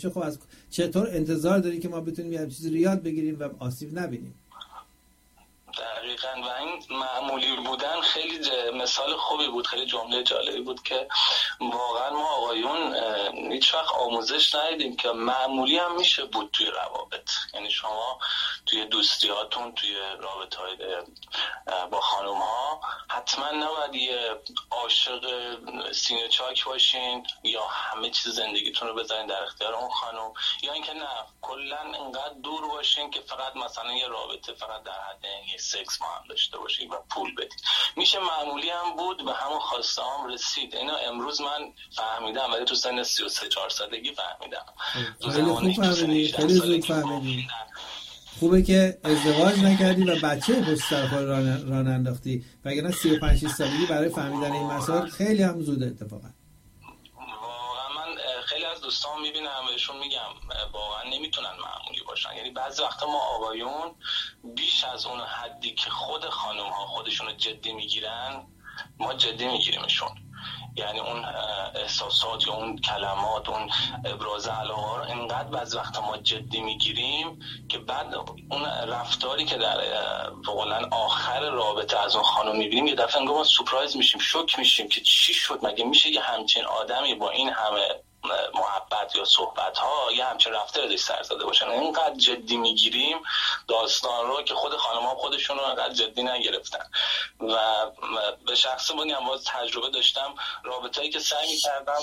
خب از چطور انتظار داری که ما بتونیم یه چیزی رو یاد بگیریم و آسیب نبینیم؟ دقیقاً. و این معمولی بودن خیلی مثال خوبی بود، خیلی جمله جالبی بود که واقعا ما آقایون هیچ وقت آموزش ندیدیم که معمولی هم میشه بود توی روابط. یعنی شما توی دوستیاتون، توی رابطه‌های با خانم ها حتما نباید یه عاشق سینه چاک باشین یا همه چیز زندگیتون رو بذارین در اختیار اون خانم، یا اینکه نه کلا انقدر دور باشین که فقط مثلا یه رابطه فقط در حد یه سکس ما هم داشته باشین و پول بدین. میشه معمولی هم بود و همون خواسته هم رسید. اینو امروز من فهمیدم، ولی تو سن 33-4 سالگی فهمیدم. خیلی خوب فهمیدی، خیلی زود فهمیدی. خوبه که ازدواج نکردی و بچه پشت سر خود راه انداختی، وگرنه 35-6 سالگی برای فهمیدن این مسائل خیلی هم زوده. اتفاقا واقعا من خیلی از دوستان میبینم بهشون میگم واقعا نمیتونن معمولی باشن. یعنی بعضی وقتا ما آقایون بیش از اون حدی که خود خانم ها خودشون رو جدی میگیرن ما جدی میگیریمشون. یعنی اون احساسات یا اون کلمات، اون ابراز علاقه رو اینقدر بعضی وقتا ما جدی میگیریم که بعد اون رفتاری که در واقعا آخر رابطه از اون خانم میبینیم یه دفعه انگار ما سورپرایز میشیم، شوک میشیم که چی شد، مگه میشه یه همچین آدمی با این همه محبت یا صحبت ها یه همچین رفتار ازش سر زده باشن. اینقدر جدی میگیریم داستان رو که خود خانم ها خودشون رو اینقدر جدی نگرفتن. و به شخص بگم باز تجربه داشتم رابطه‌ای که سعی می‌کردم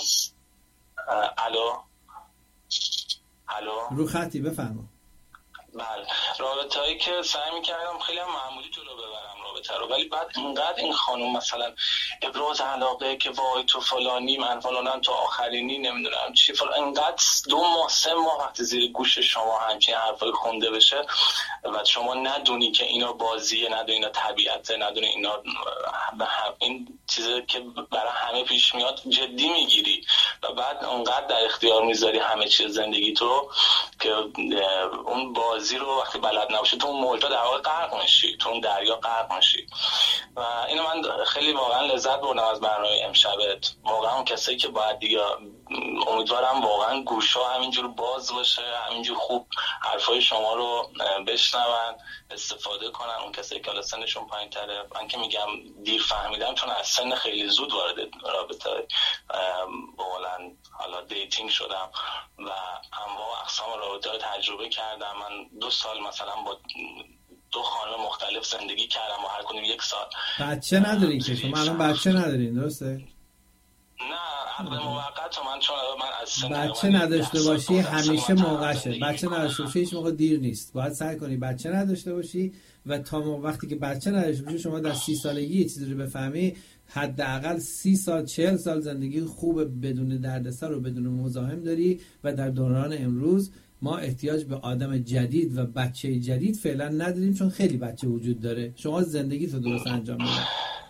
الو رو خطی بفرما. بله، رابطه‌ای که سعی می‌کردم خیلی هم معمولی جلو ببرم رابطه رو، ولی بعد اینقدر این خانم مثلا ابراز علاقه که وای تو فلانی من فلانم تو آخرینی نمیدونم چی فلان، اینقدر 2 ماه 3 ماه وقتی زیر گوش شما همچین حرفای خونده بشه و شما ندونی که اینا بازیه، ندونی اینا طبیعته، ندونی اینا این چیزی که برای همه پیش میاد جدی میگیری و بعد اونقدر در اختیار میذاری همه چیز زندگی تو که اون بازی رو وقتی بلد نباشی تو اون موجا در واقع غرق میشی، تو اون دریا غرق میشی. و اینو من خیلی واقعا لذت بردم از برنامه امشبت. واقعا اون کسایی که باید دیگه امیدوارم واقعا گوشا همینجور باز باشه، همینجور خوب حرفای شما رو بشنون، استفاده کنن. اون کسایی که حالا سنشون پایین‌تره، من که میگم دیر فهمیدم چون از سن خیلی زود وارد رابطه واقعا حالا دیتینگ شدم و انواع اقسام رابطه رو تجربه کردم. من 2 سال مثلا با 2 خانم مختلف زندگی کردم و هر کدوم 1 سال. بچه ندارین که شما الان بچه ندارین درسته؟ نه عقد موقت من چون من از سن بچه نداشته باشی همیشه موقعشه. بچه نداشته باشی هیچ موقع دیر نیست. باید سعی کنی بچه نداشته باشی و تا وقتی که بچه نداشته باشی شما در 30 سالگی یه چیزی رو بفهمی حداقل 30 سال 40 سال زندگی خوب بدون دردسر و بدون مزاحم داری. و در دوران امروز ما احتیاج به آدم جدید و بچه جدید فعلا نداریم چون خیلی بچه وجود داره. شما زندگی تو درست انجام بده.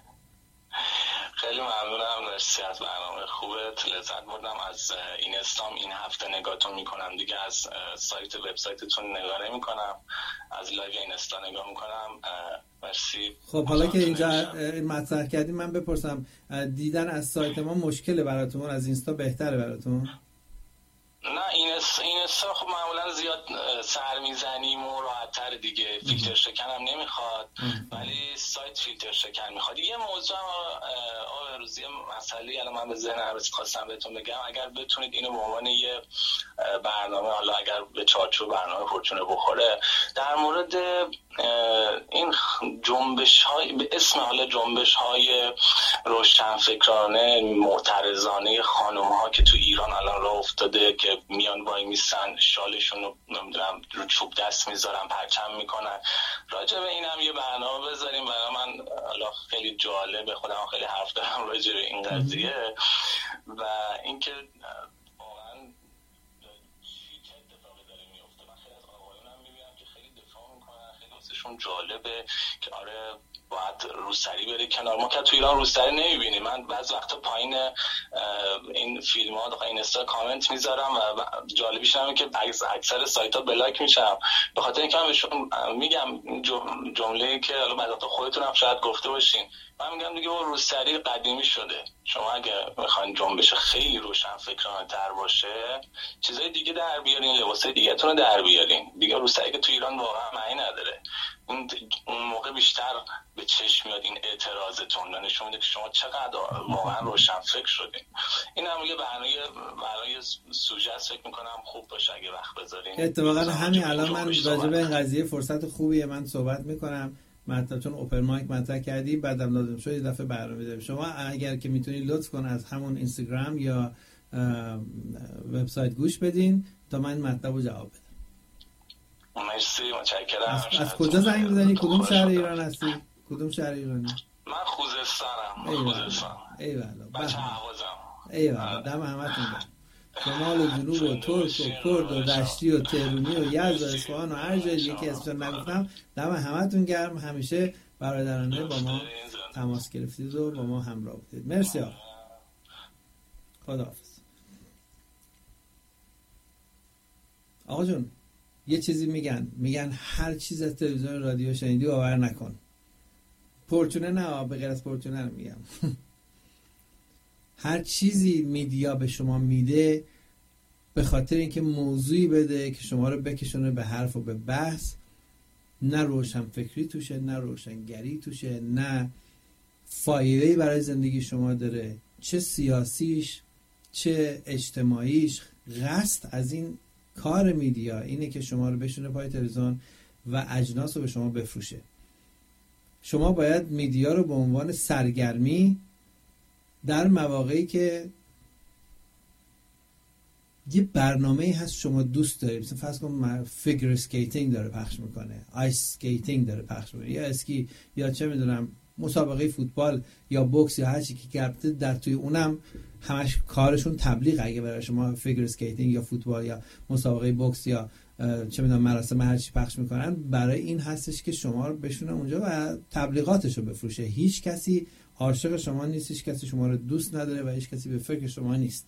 خیلی ممنونم، مرسی از برنامه خوبت، لذت بردم از این استام. این هفته نگاهتون میکنم دیگه، از سایت وبسایتتون نگاه نمیکنم، از لایو اینستا نگاه میکنم. مرسی. خب حالا که اینجا مطرح کردیم من بپرسم دیدن از سایت ما مشکله براتون؟ از اینستا بهتره براتون؟ نه اینستا خب معمولا زیاد سر میزنیم و راحت‌تر دیگه، فیلتر شکن هم نمیخواد، ولی سایت فیلتر شکن میخواد. یه موضوع روزی مسئله الان من به ذهنم رسید خواستم بهتون بگم، اگر بتونید اینو به عنوان یه برنامه، حالا اگر به چارچوب برنامه فورچونه بخوره، در مورد این جنبش‌های به اسم حالا جنبش‌های روشنفکرانه معترضانه خانم‌ها که تو ایران الان راه افتاده که میان وای میسن شالشون رو نمیدونم رو چوب دست میذارن پرچم میکنن، راجع به اینم یه برنامه بذاریم. برای من حالا خیلی جالبه، خودم خیلی حرف دارم راجع به این قضیه و اینکه واقعا چه اتفاقی داره میفته. من خیلی از آقایونم میبینم که خیلی دفاع میکنن، خیلی واسهشون جالبه که آره باید روسری بره کنار. ما که تو ایران روسری نمیبینیم. من بعض وقتا پایین این فیلم ها اینستا کامنت میذارم و جالبیش اینه که اکثر سایت ها بلاک میشم به خاطر اینکه من بهشون میگم جمله‌ای که حالا بعد خودتون هم شاید گفته باشین، من میگم دیگه اون روسری قدیمی شده. شما اگه میخواین جنبش خیلی روشن فکرانه تر باشه، چیزای دیگه در بیارین، لباسای دیگه‌تون رو در بیارین. دیگه روسری که تو ایران واقعا معنی نداره. اون موقع بیشتر به چشم میاد این اعتراضتون، نشون میده که شما چقدر واقعا روشن فکر شدین. این هم یه برای سوژه است، فکر میکنم خوب باشه اگه وقت بذارین. اتفاقا همین الان من راجع به این قضیه فرصت خوبیه من صحبت میکنم، مثلا چون اوپن مایک مطرح کردی، بعدم لازم شد یه دفعه برنامه داریم. شما اگر که میتونید لطف کن از همون اینستاگرام یا وبسایت گوش بدین تا من مطلب رو جواب بدم. مرسی، متشکرم. از کجا زنگ میزنی؟ کدوم شهر ایران هستی؟ کدوم شهر ایرانی؟ من خوزستانم. ایوالله. بچه اهوازم. ایوالله. دم همتون گرم. شمال و جنوب و ترک و کرد و رشتی و تهرونی و یزد و اصفهان و هر جایی که اسمش نگفتم، دم همتون گرم. همیشه برادرانه با ما تماس گرفتید و با ما همراه بودید. مرسی آقا. خداحافظ. آقا جون یه چیزی میگن هر چیز از تلویزیون رادیو شنیدی باور نکن. پورتونه نه، به غیر از پورتونه رو میگم. هر چیزی میدیا به شما میده به خاطر اینکه موضوعی بده که شما رو بکشونه به حرف و به بحث، نه روشن فکری توشه، نه روشنگری توشه، نه فایده‌ای برای زندگی شما داره، چه سیاسیش چه اجتماعیش. قصد از این کار میدیا اینه که شما رو بشونه پای تلویزیون و اجناس رو به شما بفروشه. شما باید میدیا رو به عنوان سرگرمی در مواقعی که یه برنامه‌ای هست شما دوست دارید، مثلا فرض کن فیگر اسکیتینگ داره پخش میکنه، آیس اسکیتینگ داره پخش میکنه، یا اسکی، یا چه میدونم مسابقه فوتبال یا بوکس یا هر چی که گرفته، در توی اونم همش کارشون تبلیغ. اگه برای شما فیگر اسکیتینگ یا فوتبال یا مسابقه بوکس یا چه میدونم مراسم هر چی پخش میکنن، برای این هستش که شما رو بشونه اونجا و تبلیغاتشو بفروشه. هیچ کسی عاشق شما نیست، هیچ کسی شما رو دوست نداره و هیچ کسی به فکر شما نیست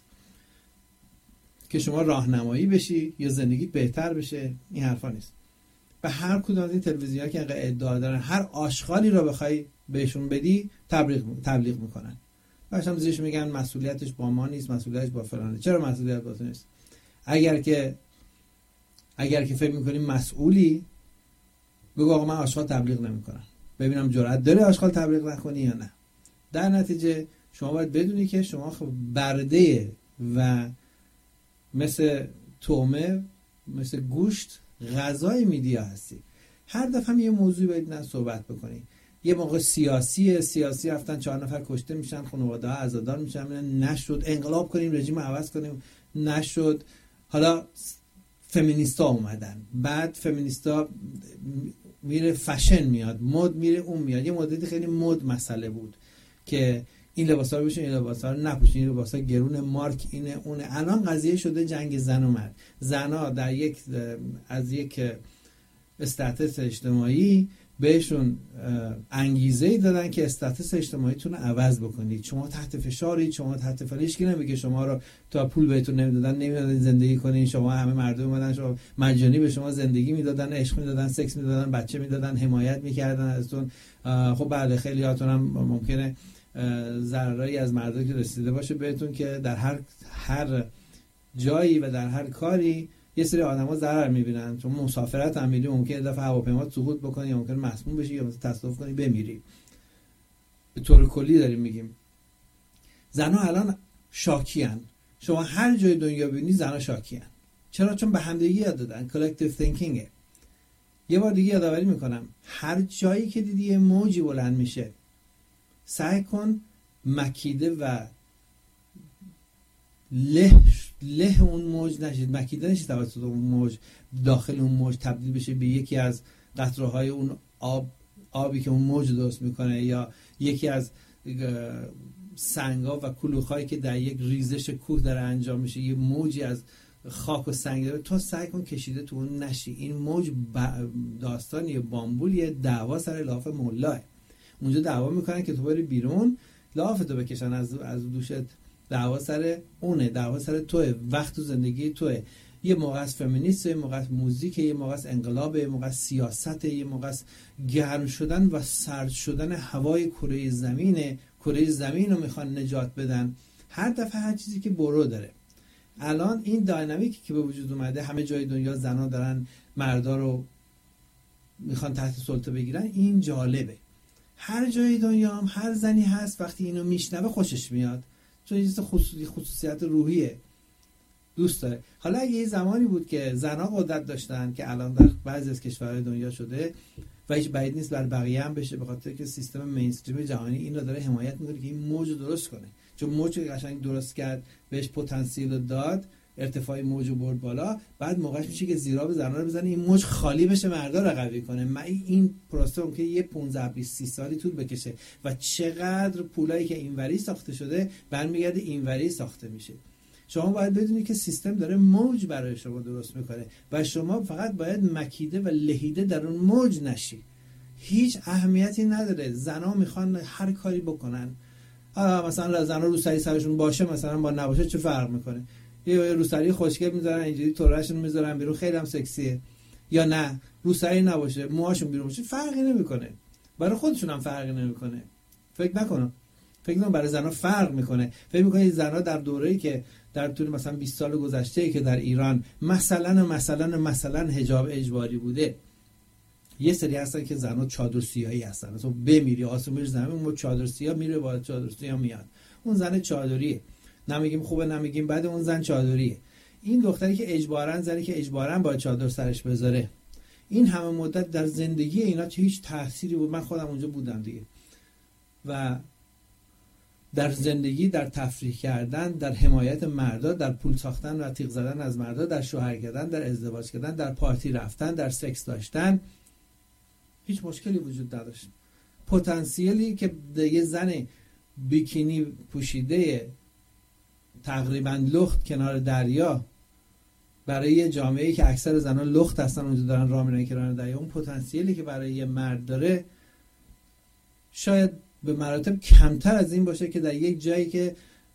که شما راهنمایی بشی یا زندگی بهتر بشه. این حرفا نیست. به هر کدوم از این تلویزیون‌ها که ادعا دارن هر آشغالی رو بخوای بهشون بدی تبلیغ میکنن. باشم زیرش میگن مسئولیتش با ما نیست، مسئولیتش با فلانه. چرا مسئولیت با تو نیست؟ اگر که فکر میکنی مسئولی، بگو آقا من آشغال تبلیغ نمیکنم، ببینم جرأت داری آشغال تبلیغ نکنی یا نه. در نتیجه شما باید بدونی که شما خب برده و مثل تومه، مثل گوشت، غذای میدیا هستی. هر دفعه یه موضوعی باید صحبت بکنی. یه موقع سیاسی رفتن 4 نفر کشته میشن، خانواده‌ها عزادار میشن، نشد انقلاب کنیم رژیم عوض کنیم، نشد. حالا فمینیستا اومدن، بعد فمینیستا میره فشن میاد، مد میره اون میاد. یه مدتی خیلی مد مسئله بود که این لباسا رو بپوشین، این لباسا رو نپوشین، این لباسا گرون، مارک اینه اونه. الان قضیه شده جنگ زن و مرد. زنا در از یک استاتس اجتماعی بهشون انگیزه‌ای دادن که استاتس اجتماعیتون رو عوض بکنید. شما تحت فشارید، شما تحت فشار. هیچ کی نمیگه شما رو تا پول بهتون نمیدادن زندگی کنین. شما همه مردم اومدن شما مجانی به شما زندگی میدادن، عشق میدادن، سکس میدادن، بچه میدادن، حمایت میکردن ازتون. خب بله خیلیاتون هم ممکنه ضرری از مردم که رسیده باشه بهتون که در هر جایی و در هر کاری یه سری آدم‌ها ضرر می‌بینن. چون مسافرت هم می‌ری ممکنه یه دفعه هواپیما سقوط بکنه یا ممکنه مسموم بشی یا مثلا تصادف کنی بمیری. به طور کلی داریم میگیم. زن‌ها الان شاکیان. شما هر جای دنیا ببینی زن‌ها شاکیان. چرا؟ چون به همدیگه یاد دادن. کلکتیو تینکینگ. یه بار دیگه یادآوری می‌کنم، هر جایی که دیدی یه موجی بلند میشه، سعی کن مکیده و له اون موج نشید، مکیده نشید توسط اون موج، داخل اون موج تبدیل بشه به یکی از قطره‌های اون آبی که اون موج درست میکنه، یا یکی از سنگا و کلوخایی که در یک ریزش کوه داره انجام میشه، یه موجی از خاک و سنگ داره. تو سعی کن کشیده تو اون نشی. این موج داستانی بامبول، یه دعوا سر لاف مولاه. اونجا دعوا میکنن که تو بری بیرون، لافتو بکشن از دوشت. دعوا سر اونه، دعوا سر توه، وقت و زندگی توه. یه موقع از فمینیست، یه موقع از موزیک، یه موقع از انقلاب، یه موقع از سیاست، یه موقع از گرم شدن و سرد شدن هوای کره زمینه. کره زمین رو میخوان نجات بدن. هر دفعه هر چیزی که برو داره. الان این داینامیکی که به وجود اومده، همه جای دنیا زنا دارن مردا رو میخوان تحت سلطه بگیرن، این جالبه. هر جای دنیا هم هر زنی هست وقتی اینو میشنوه خوشش میاد، چون یه خصوصیت روحیه، دوست داره. حالا اگه یه زمانی بود که زنها قدرت داشتن که الان در بعضی از کشورهای دنیا شده و هیچ بعید نیست بر بقیه هم بشه، به خاطر که سیستم مینستریم جهانی این رو داره حمایت میکنه که این موج رو درست کنه. چون موج قشنگ درست کرد، بهش پتانسیل رو داد، ارتفاع موج رو برد بالا، بعد موقعش میشه که زیراب زنها رو بزنه این موج خالی بشه، مردا رو قوی کنه. این پروسه اون که یه 15-20 سالی طول بکشه و چقدر پولایی که اینوری ساخته شده برمیگرده اینوری ساخته میشه. شما باید بدونید که سیستم داره موج برای شما درست میکنه و شما فقط باید مکیده و لهیده در اون موج نشی. هیچ اهمیتی نداره. زنا میخوان هر کاری بکنن. مثلا زنا روسری سرشون باشه مثلا با نباشه چه فرق میکنه؟ یه روسری خوشگل میذارن اینجوری توراشون میذارن بیرون، خیلی هم سکسیه. یا نه روسری نباشه موهاشون بیرون باشه، فرقی نمیکنه. برای خودشون هم فرقی نمیکنه. فکر نکنم برای زنا فرق میکنه. فکر میکنید زنا در دوره‌ای که در طول مثلا 20 سال گذشته که در ایران مثلا حجاب اجباری بوده، یه سری هستن که زنا چادر سیاهی هستن، مثلا بمیری آسمون میره زمین، اون چادر سیاه میره بالا، چادر سیاه میاد، اون زن چادریه. نمیگیم خوبه نمیگیم بعد، اون زن چادریه. این دختری که اجباراً زنی که اجباراً با چادر سرش بذاره، این همه مدت در زندگی اینا چه هیچ تأثیری بود. من خودم اونجا بودم دیگه. و در زندگی، در تفریح کردن، در حمایت مردا، در پول ساختن و تیغ زدن از مردا، در شوهر کردن، در ازدواج کردن، در پارتی رفتن، در سکس داشتن، هیچ مشکلی وجود نداشت. پتانسیلی که یه زن بیکینی پوشیده تقریبا لخت کنار دریا برای یه جامعه‌ای که اکثر زنان لخت هستن اونجا دارن راه میرن کنار دریا، اون پتانسیلی که برای یه مرد داره شاید به مراتب کمتر از این باشه که در یک جایی که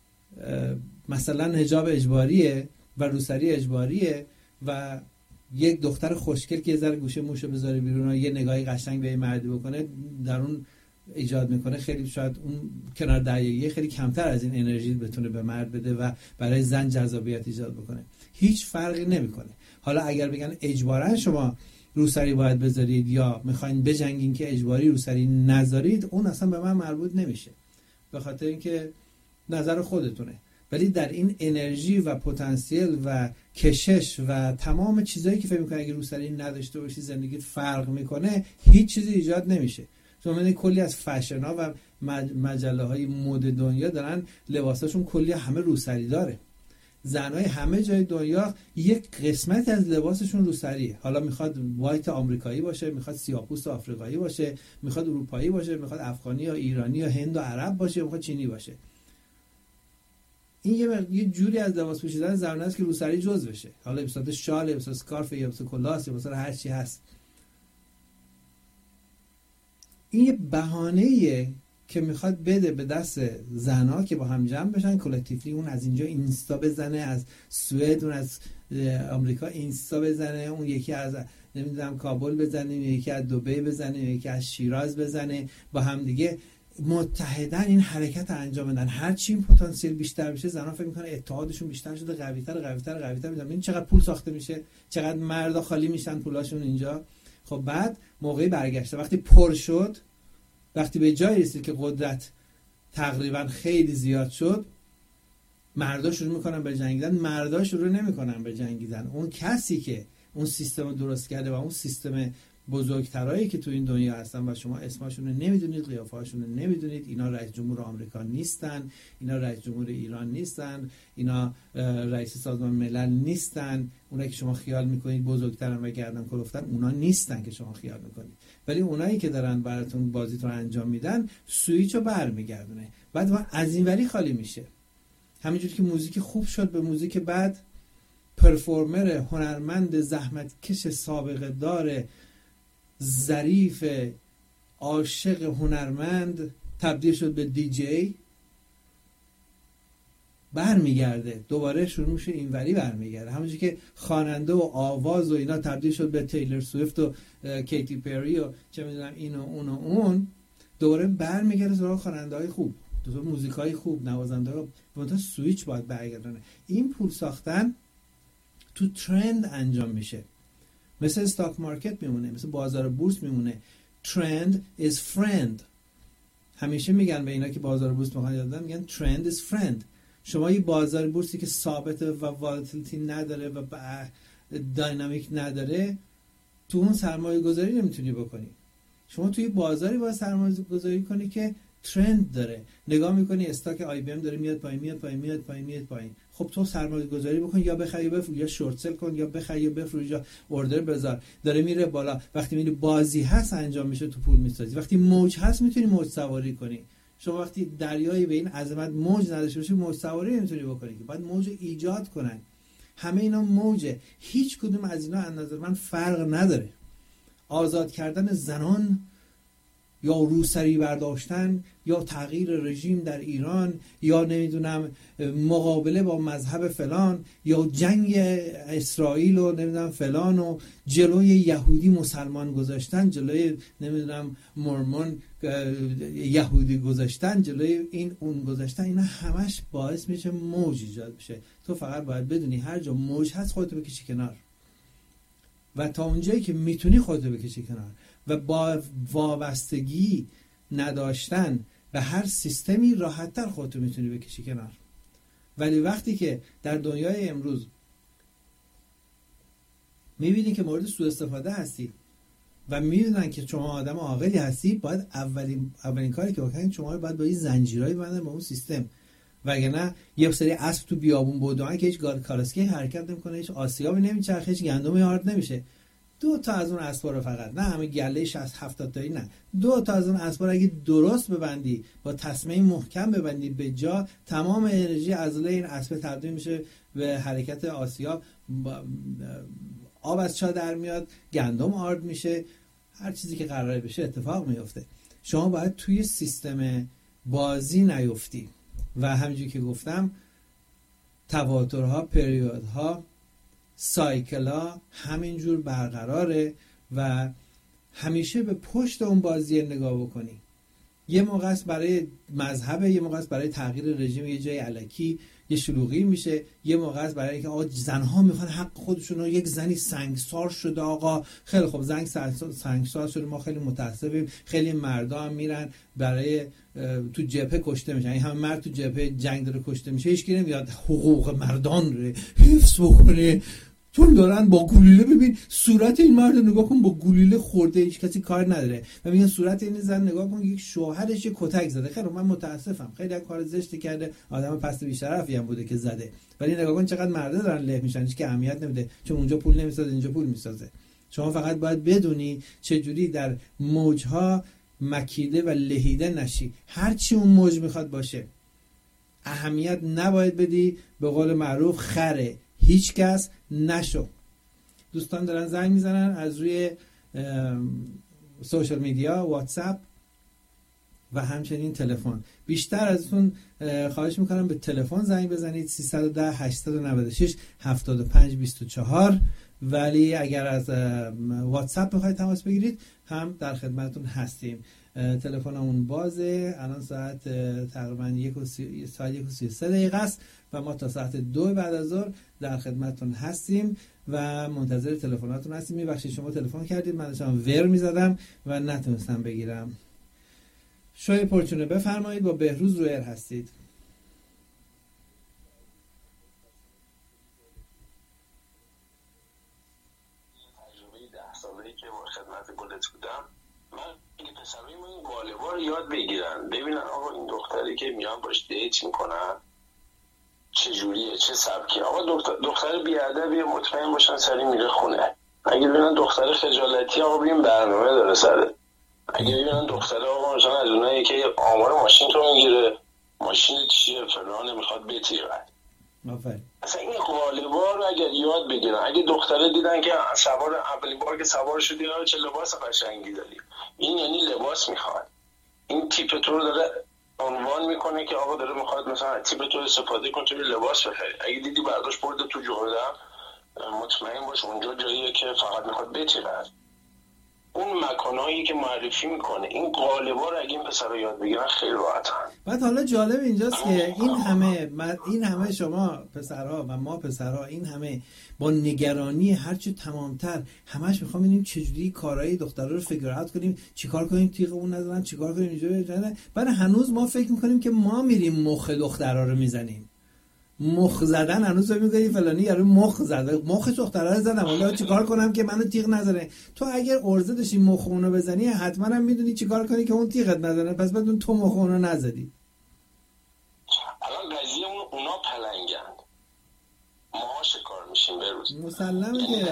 مثلا حجاب اجباریه و روسری اجباریه و یک دختر خوشگل که یه ذره گوشه موشو بذاره بیرون و یه نگاهی قشنگ به مردی بکنه در اون ایجاد میکنه، خیلی شاید اون کنار دریایی خیلی کمتر از این انرژی بتونه به مرد بده و برای زن جذابیت ایجاد بکنه. هیچ فرقی نمیکنه. حالا اگر بگن اجباراً شما روسری باید بذارید یا میخواین بجنگین که اجباری روسری نذارید، اون اصلا به من مربوط نمیشه، به خاطر اینکه نظر خودتونه. ولی در این انرژی و پتانسیل و کشش و تمام چیزایی که فکر می‌کنی اگه روسری نداشته باشی زندگیت فرق میکنه، هیچ چیزی ایجاد نمیشه. چون کلی از فشن‌ها و مجله‌های مد دنیا دارن لباساشون کلی همه روسری داره. زنای همه جای دنیا یک قسمت از لباسشون روسریه. حالا میخواد وایت آمریکایی باشه، میخواد سیاه‌پوست آفریقایی باشه، میخواد اروپایی باشه، میخواد افغانی یا ایرانی یا هند و عرب باشه، میخواد چینی باشه. این یه جوری از لباس پوشیدن زنانه است که روسری جزء بشه. حالا به صورت شال، به صورت اسکارف یا به صورت کلاس یا به صورت هر چی هست. این یه بهانه‌ایه که میخواد بده به دست زنها که با هم جمع بشن کلکتیولی، اون از اینجا اینستا بزنه، از سوئد اون از آمریکا اینستا بزنه، اون یکی از نمیدونم کابل بزنه، یکی از دبی بزنه، یکی از شیراز بزنه، با هم دیگه متحدن این حرکت انجام بدن. هر چی این پتانسیل بیشتر بشه زنها فکر میکنن اتحادشون بیشتر شده، قوی‌تر میشن. این چقدر پول ساخته میشه، چقدر مردا خالی میشن پولاشون اینجا. خب بعد موقعی برگشته وقتی پر شد، وقتی به جای رسید که قدرت تقریبا خیلی زیاد شد، مردا شروع میکنن به جنگیدن. مردا شروع نمیکنن به جنگیدن. اون کسی که اون سیستم رو درست کرده و اون سیستم بزرگترایی که تو این دنیا هستن و شما اسمشون رو نمیدونید، قیافه‌هاشون رو نمیدونید، اینا رئیس جمهور آمریکا نیستن، اینا رئیس جمهور ایران نیستن، اینا رئیس سازمان ملل نیستن، اونایی که شما خیال میکنید بزرگترن و گردن کلفتن اونا نیستن که شما خیال میکنید. ولی اونایی که دارن براتون بازیتون رو انجام میدن سوئیچو برمیگردونه. بعد از این وری خالی میشه. همینجوری که موزیک خوب شد به موزیک بعد، پرفورمر هنرمند زحمتکش سابقه دار ظریف عاشق هنرمند تبدیل شد به دیجی، برمیگرده دوباره شروع میشه اینوری برمیگرده. همونجوری که خواننده و آواز و اینا تبدیل شد به تیلر سویفت و کیتی پری و چه میدونم این و اون و اون، دوباره برمیگرده سراغ خواننده‌های خوب، دوباره موزیکای خوب، نوازنده‌ها. منتها سویچ باید برگردونه. این پول ساختن تو ترند انجام میشه، مثل استاک مارکت میمونه، مثل بازار بورس میمونه. ترند is friend. همیشه میگن به اینا که بازار بورس میخوان یاد بدن، میگن trend is friend. شما یه بازار بورسی که ثابته و والتیلیتی نداره و داینامیک نداره، تو اون سرمایه گذاری نمیتونی بکنی. شما توی بازاری باید سرمایه گذاری کنی که ترند داره. نگاه میکنی استاک آی بی ام داره میاد پایین میاد پایین میاد پایین میاد پایین، خب تو سرمایه گذاری بکن، یا بخری یا بفروش، یا شورت سل کن، یا بخری یا بفروش، یا اوردر بذار. داره میره بالا. وقتی میبینی بازی هست انجام میشه، تو پول میسازی. وقتی موج هست میتونی موج سواری کنی. شما وقتی دریایی به این عظمت موج نداشته باشی، موج سواری نمیتونی بکنی، که باید موج ایجاد کنن. همه اینا موجه. هیچ کدوم از اینا از نظر من فرق نداره. آزاد کردن زنان، یا روسری برداشتن، یا تغییر رژیم در ایران، یا نمیدونم مقابله با مذهب فلان، یا جنگ اسرائیل و نمیدونم فلان، و جلوی یهودی مسلمان گذاشتن، جلوی نمیدونم مورمون یهودی گذاشتن، جلوی این اون گذاشتن، اینا همش باعث میشه موج ایجاد بشه. تو فقط باید بدونی هر جا موج هست خودتو بکشی کنار، و تا اونجایی که میتونی خودتو بکشی کنار و با وابستگی نداشتن به هر سیستمی راحت‌تر خودتو میتونی بکشی کنار. ولی وقتی که در دنیای امروز میبینی که مورد سوء استفاده هستی و میدونن که شما آدم عاقلی هستی، باید اولین کاری که بکنید شما باید با این زنجیرایی ببندن با اون سیستم، وگرنه یه سری اسب تو بیابون بدوئن که هیچ کالسکه حرکت نمیکنه، هیچ آسیابی نمیچرخه، هیچ گندمی آرد نمیشه. 2 تا از اون اسبا رو فقط، نه همه گله 60-70 تایی، نه 2 تا از اون اسبا رو اگه درست ببندی، با تسمه محکم ببندی به جا، تمام انرژی عضله این اسب تبدیل میشه به حرکت آسیاب، آب از چا در میاد، گندم آرد میشه، هر چیزی که قراره بشه اتفاق میفته. شما باید توی سیستم بازی نیفتی و همینجوری که گفتم تواترها، پریودها، سایکلا همینجور برقراره و همیشه به پشت اون بازی نگاه بکنی. یه موقع است برای مذهب، یه موقع است برای تغییر رژیم یه جای الکی یه شلوغی میشه، یه موقع است برای اینکه آقا زنها میخوان حق خودشون رو، یک زنی سنگسار شده آقا، خیلی خب زن سنگسار شده، ما خیلی متاسفیم، خیلی مردا هم میرن برای تو جبهه کشته میشن، این همه مرد تو جبهه جنگ داره کشته میشه، هیچ کی نمیاد حقوق مردان رو حفظ بکنه، چون دارن با گلوله، ببین صورت این مرد نگاه کن، با گلوله خورده، هیچ کسی کار نداره، و میگن صورت این زن نگاه کن، یک شوهرش یه کتک زده. خیلی من متاسفم، خیلی کار زشتی کرده، آدم پست بی شرفی هم بوده که زده، ولی نگاه کن چقدر مرده دارن له میشن، هیچ که اهمیت نمیده، چون اونجا پول نمیسازه اینجا پول میسازه. شما فقط باید بدونی چجوری در موجها مکیده و لهیده نشی. هر چی اون موج میخواد باشه، اهمیت نباید بدی، به قول معروف خره هیچ کس نشو. دوستان دارن زنگ میزنن از روی سوشال میدیا، واتساپ و همچنین تلفن. بیشتر ازتون خواهش میکنم به تلفن زنگ بزنید 310 896 7524، ولی اگر از واتساپ بخواید تماس بگیرید هم در خدمتتون هستیم. تلفنمون بازه، الان ساعت تقریبا 1:33 است و ما تا ساعت 2 بعد از ظهر در خدمتتون هستیم و منتظر تلفناتون هستیم. میبخشید شما تلفن کردید، من داشتم ور میزدم و نتونستم بگیرم. شوی پرچونه بفرمایید، با بهروز رو ایر هستید. تجربه 10 ساله‌ای که با خدمت گلت بودم، من این پسرای ما این والیبال یاد بگیرن، ببینن آقا این دختری که میان باش دیت میکنن چجوریه، چه سبکی. آقا دختر بیادبیه، مطمئن باشن سری میره خونه. اگه ببینن دختر خجالتی، آقا ببین برنامه داره سره. اگه ببینن دختر آقا مثلا از اونایی که آمار ماشین تو میگیره، ماشین چیه فلان، میخواد بتیرن، اصلا این قالب‌ها رو اگر یاد بگیرن، اگه دختره دیدن که سوار اولین بار که سوار شدی چه لباس قشنگی داری، این یعنی لباس میخواد، این تیپ تو رو داره عنوان میکنه که آقا داره میخواد مثلا تیپ تو استفاده کن تو لباس بخری. اگه دیدی برداشت برده تو جردن، مطمئن باش اونجا جاییه که فقط میخواد بتیره. اون مکانهایی که معرفی میکنه این قالب‌ها رو اگه این پسرا یاد بگیرن خیلی راحتن. بعد حالا جالب اینجاست که این همه شما پسرها و ما پسرها این همه با نگرانی هرچه تمامتر همش میخوام ببینیم چجوری کارهای دخترها رو فیگر اوت کنیم، چیکار کنیم تیغمون نزنن، چیکار کنیم اینجوری. بعد هنوز ما فکر میکنیم که ما میریم مخ دخترها رو میزنیم. مخ زدن هنوز فکر می‌کنی فلانی یارو مخ زده، مخ دخترها رو زدم، حالا چیکار کنم که منو تیغ نزنه؟ تو اگر ارزه داشتی مخ اونو بزنی حتما هم میدونی چیکار کنی که اون تیغت نزنه، پس بدون تو مخ اونو نزدی. الان قضیه اونا پلنگند، ما شکار میشیم به روز. مسلمه که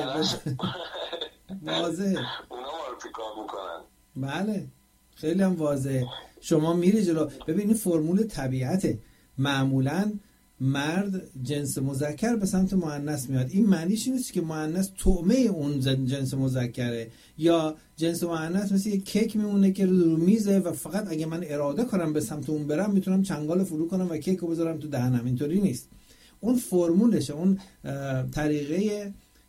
واضحه اونا ما رو پیکار میکنن. بله خیلی هم واضحه. شما میری جلو، ببین این فرمول طبیعته. معمولاً مرد جنس مذکر به سمت مؤنث میاد. این معنیش نیست که مؤنث طعمه اون جنس مذکره، یا جنس مؤنث مثل یک کیک میمونه که رو میزه و فقط اگه من اراده کنم به سمت اون برم میتونم چنگال فرو کنم و کیکو بذارم تو دهنم. اینطوری نیست. اون فرمولشه، اون طریقه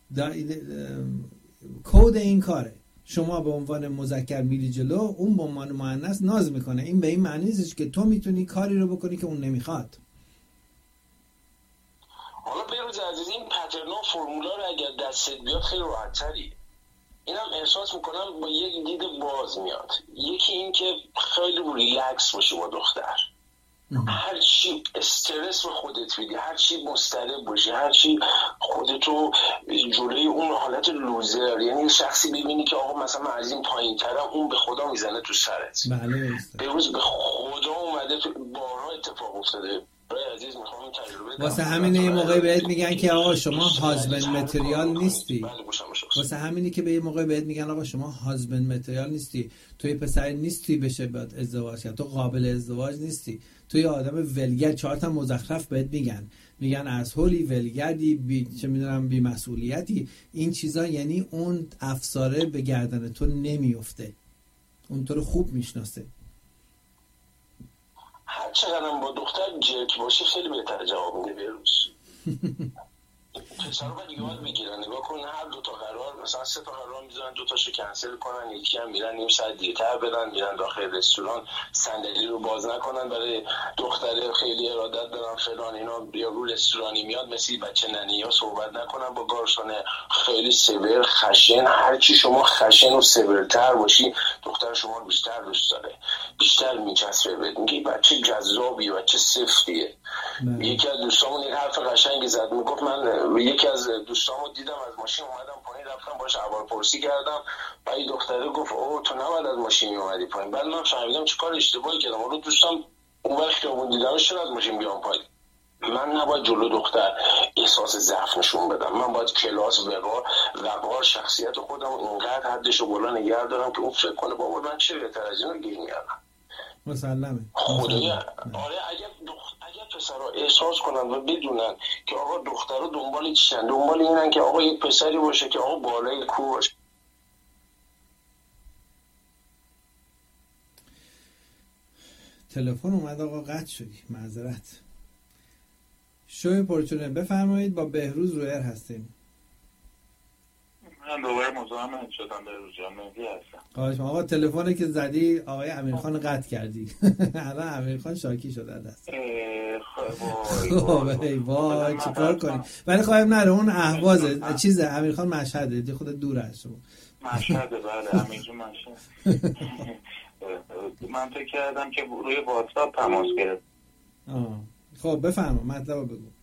کد این کاره. شما به عنوان مذکر میری جلو، اون به عنوان مؤنث ناز میکنه. این به این معنی نیست که تو میتونی کاری رو بکنی که اون نمیخواد. حالا بروز عزیز این پترنا و فرمولا رو اگر دستت بیاد خیلی راحت تری. اینم احساس میکنم با یک دید باز میاد. یکی این که خیلی ریلکس باشی با دختر، هر چی استرس رو خودت بدی، هر چی مضطرب باشی، هر چی خودتو جلوی اون حالت لوزر، یعنی شخصی ببینی که آقا مثلا من از این پایین ترم، اون به خدا میزنه تو سرت. بله بروز به خدا اومده تو بارها اتفاق افتاده. عزیز میخوام تجربه واسه همینه یه موقعی بهت میگن که آقا شما هازبند متریال نیستی. واسه همینی که به یه موقعی بهت میگن آقا شما هازبند متریال نیستی، توی پسر نیستی بشه باید ازدواج کرد، تو قابل ازدواج نیستی، توی آدم ولگرد. 4 تا مزخرف بهت میگن اسهولی، ولگردی، چه میدونم بی مسئولیتی. این چیزا یعنی اون افساره به گردن تو نمیفته. اون تو رو خوب میشناسه. هر چقدرم با دختر جرک باشی خیلی بهتر جواب میده بروز. پسرها باید یاد بگیرن. نگاه کن هر 2 تا قرار، مثلا 3 تا قرار میذارن، 2 تاشو کنسل کنن، یکی هم میرن نیم ساعت دیرتر بدن، میرن داخل رستوران، صندلی رو باز نکنن برای دختره خیلی ارادت دارن فلان اینا، یا رو رستورانی میاد مثل بچه ننیا صحبت نکنن با گارسون، خیلی سیور خشن. هر چی شما خشن و سیورتر باشی دختر شما رو بیشتر دوست داره، بیشتر میچسبه بهت. میگه بچه جذابیه، بچه صفتیه. یکی از دوستامون یک حرف قشنگی زد، میگفت من یکی از دوستامو دیدم از ماشین اومدم پایین، رفتم باهاش احوالپرسی کردم، بعد دختره گفت اوه تو نباید از ماشین اومدی پایین. بعد من فهمیدم چه کار اشتباهی کردم. اون دوستم اون وقت که اون دیدمش چرا از ماشین بیام پایین. من نباید جلو دختر احساس ضعف نشون بدم، من باید کلاس وقار شخصیت خودم اینقدر حدشو بالا نگه دارم که اون فکر کنه بابا من چه بهتر از اینو گیر میارم. مسلمه. خدایا آره اگر پسرها احساس کنن و بدونن که آقا دخترها دنبال چیشن، دنبال اینن که آقا یک پسری باشه که آقا بالای کوه باشه. تلفن اومد آقا، قطع شدی، معذرت. شوی پرچونه بفرمایید، با بهروز رویر هستیم. من دوباره مزاحمت شدم بهروز جان، مهدی هستم. خواهش آقا، تلفنی که زدی آقای امیرخان قطع کردی. الان امیرخان شاکی شده دست. وای چیکار کنیم؟ ولی خواهیم نره اون اهوازه چیزه، امیرخان مشهده، دی خود دور از شما. مشهده بله، امیرجون مشهد. من فکر کردم که روی واتساپ تماس گرفت. خب بفرما مطلب رو بگو.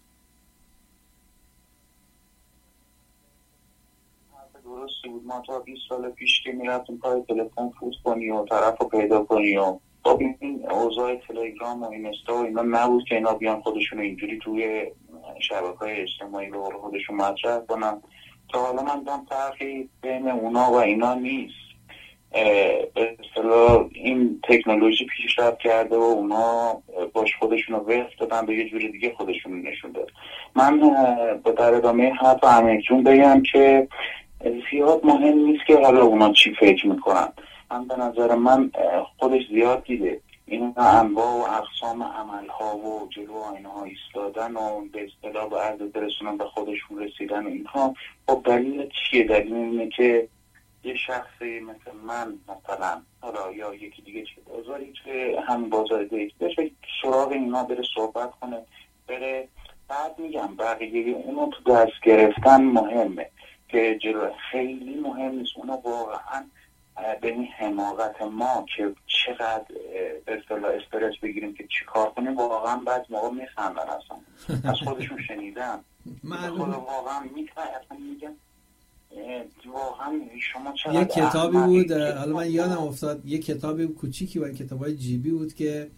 درستی بود. ما تا 20 سال پیش که میرفتیم پای تلفن فوت کنی و طرف رو پیدا کنی و خب این اوضاع تلگرام و اینستا و اینا نبود که اینا بیان خودشون اینجوری توی شبکه‌های اجتماعی به قول خودشون مطرح کنن. تا حالا من دیدم فرقی بین اونا و اینا نیست. به اصطلاح این تکنولوژی پیشرفت کرده و اونا باش خودشون رو وقت دادن به یه جور دیگه خودشون نشون داد. من در ادامه حرف امیرجون بگم که زیاد مهم نیست که حالا اونا چی فکر میکنن. من به نظر من خودش زیاد دیده این انواع و اقسام عملها و جلو آینه ها ایستادن و به اصطلاح به عرض برسونن به خودشون رسیدن و اینها. خب دلیل چیه؟ دلیل اینه که یه شخصی مثل من مثلا حالا یا یکی دیگه چه بازاری که همین بازار دیگه بشه سراغ اینا بره صحبت کنه بره. بعد میگم بقیه اونو تو دست گرفتن مهمه که جلو خیلی مهم نیست. اونا واقعا به این حماقت ما که چقدر به اصطلاح استرس بگیریم که چی کار کنیم واقعا بعد موقع میخندن اصلا از خودشون شنیدم واقعا میگم واقعا شما چقدر یه کتابی بود حالا من یادم افتاد یه کتابی کوچیکی بود کتابای جیبی بود که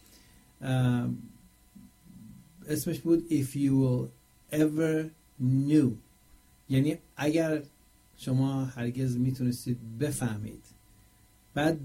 اسمش بود If you will ever knew، یعنی اگر شما هرگز میتونستید بفهمید. بعد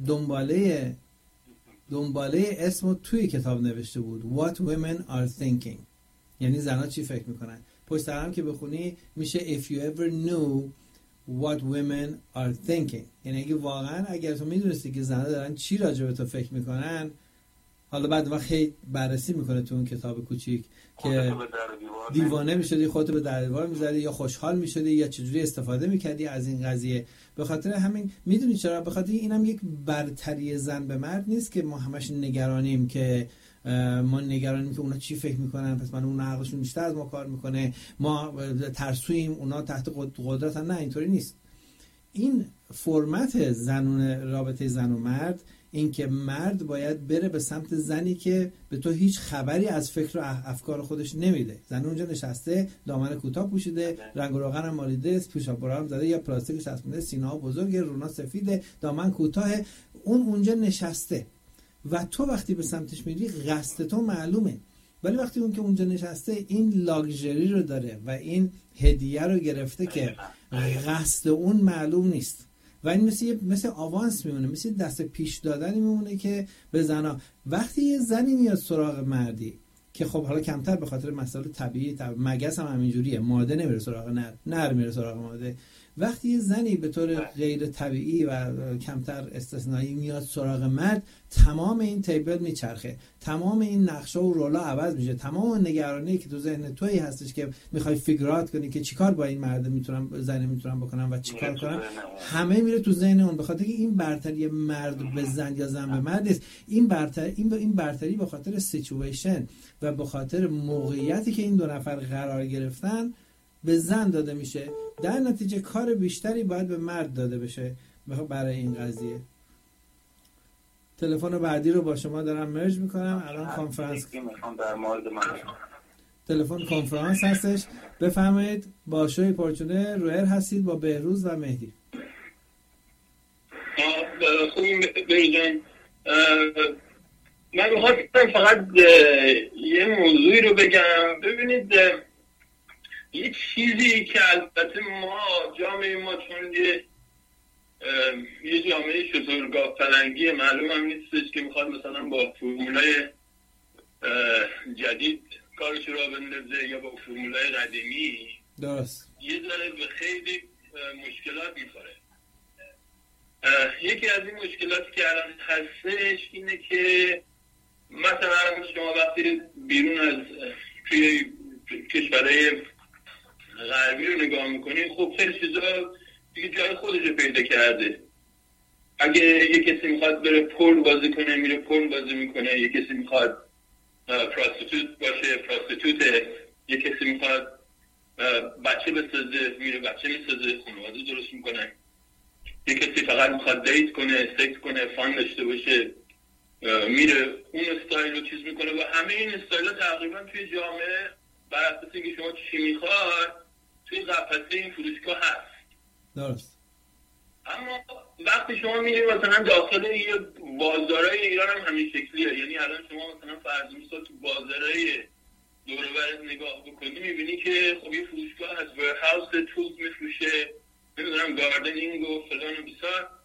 دنباله اسمو توی کتاب نوشته بود What women are thinking، یعنی زنها چی فکر میکنن. پشت سر هم که بخونی میشه If you ever knew what women are thinking، یعنی اگر تو میدونستی که زنها دارن چی راجع به تو فکر میکنن. حالا بعد وقت خیلی بررسی میکنه تو اون کتاب کوچیک که دیوانه میشدی، خودتو به در دیوار میزدی یا خوشحال میشدی یا چجوری استفاده میکردی از این قضیه. به خاطر همین میدونی چرا؟ به خاطر اینم یک برتری زن به مرد نیست که ما همش نگرانیم که اونا چی فکر میکنن پس من اون عقلشون بیشتر از ما کار میکنه، ما ترسویم اونا تحت قدرتن. نه اینطوری نیست. این فرمت رابطه زن و مرد این که مرد باید بره به سمت زنی که به تو هیچ خبری از فکر و افکار خودش نمیده. زن اونجا نشسته، دامن کوتاه پوشیده، رنگ و روغن هم مالیده، پوشاک برام زده یا پلاستیکش چسبونده، سینه‌ها بزرگه، رونا سفیده، دامن کوتاهه، اون اونجا نشسته و تو وقتی به سمتش میری قصد تو معلومه. ولی وقتی اون که اونجا نشسته این لاکچری رو داره و این هدیه رو گرفته که قصد اون معلوم نیست و این مثل آوانس میمونه، مثل دست پیش دادنی میمونه که به زنا. وقتی یه زنی میاد سراغ مردی که خب حالا کمتر به خاطر مسائل طبیعی مگس هم همینجوریه، ماده نمیره سراغ نر میره سراغ ماده. وقتی یه زنی به طور غیر طبیعی و کمتر استثنایی میاد سراغ مرد، تمام این تیبل میچرخه، تمام این نقشه و رولا عوض میشه، تمام نگرانی که تو ذهن تویی هستش که میخوای فیگرات کنی که چیکار با این مرد میتونم بکنم و چیکار کنم، همه میره تو ذهن اون. به خاطر که این برتری مرد به زن یا زن به مرد نیست، این برتری به خاطر سیچویشن و به خاطر موقعیتی که این دو نفر قرار گرفتن به زن داده میشه. در نتیجه کار بیشتری باید به مرد داده بشه برای این قضیه. تلفن بعدی رو با شما دارم مرج میکنم. الان کنفرانس در مورد من تلفن کنفرانس هستش. بفرمایید. با شوی پرچونه رویر هستید با بهروز و مهدی. خوبی بهروز. من میخواستم فقط یه موضوعی رو بگم. ببینید یه چیزی که البته ما جامعه ما چون یه جامعه شترگاه پلنگی معلوم هم نیستش که میخواد مثلا با فرمولای جدید کارش رو بندازه یا با فرمولای قدیمی درست یه ذره به خیلی مشکلات میخوره. یکی از این مشکلاتی که الان هستش اینه که مثلا شما وقتی بیرون از توی کشورهای غربی رو نگاه میکنید خب خیلی چیزا دیگه جای خودش رو پیدا کرده. اگه یه کسی میخواد بره پورن بازی کنه میره پورن بازی میکنه، یه کسی میخواد پراستیتوت باشه پراستیتوته، یه کسی میخواد بچه بسازه میره بچه میسازه، خانواده درست میکنه، یه کسی فقط میخواد دیت کنه سکس کنه فان داشته باشه میره اون استایل رو چیز میکنه و همه این استایل ها تقریبا توی جامعه بر اساس اینکه شما چی میخواد توی قفسه این فروشگاه هست. درست. اما وقتی شما میرید مثلا داخل یه بازارهای ایران هم همین شکلیه. یعنی الان شما مثلا فرض مثال تو بازارهای دور و برت نگاه بکنی میبینی که خب یه فروشگاه هست ورهاوس تولز میفروشه، نمیدونم گاردنینگ و فلان و بیسار.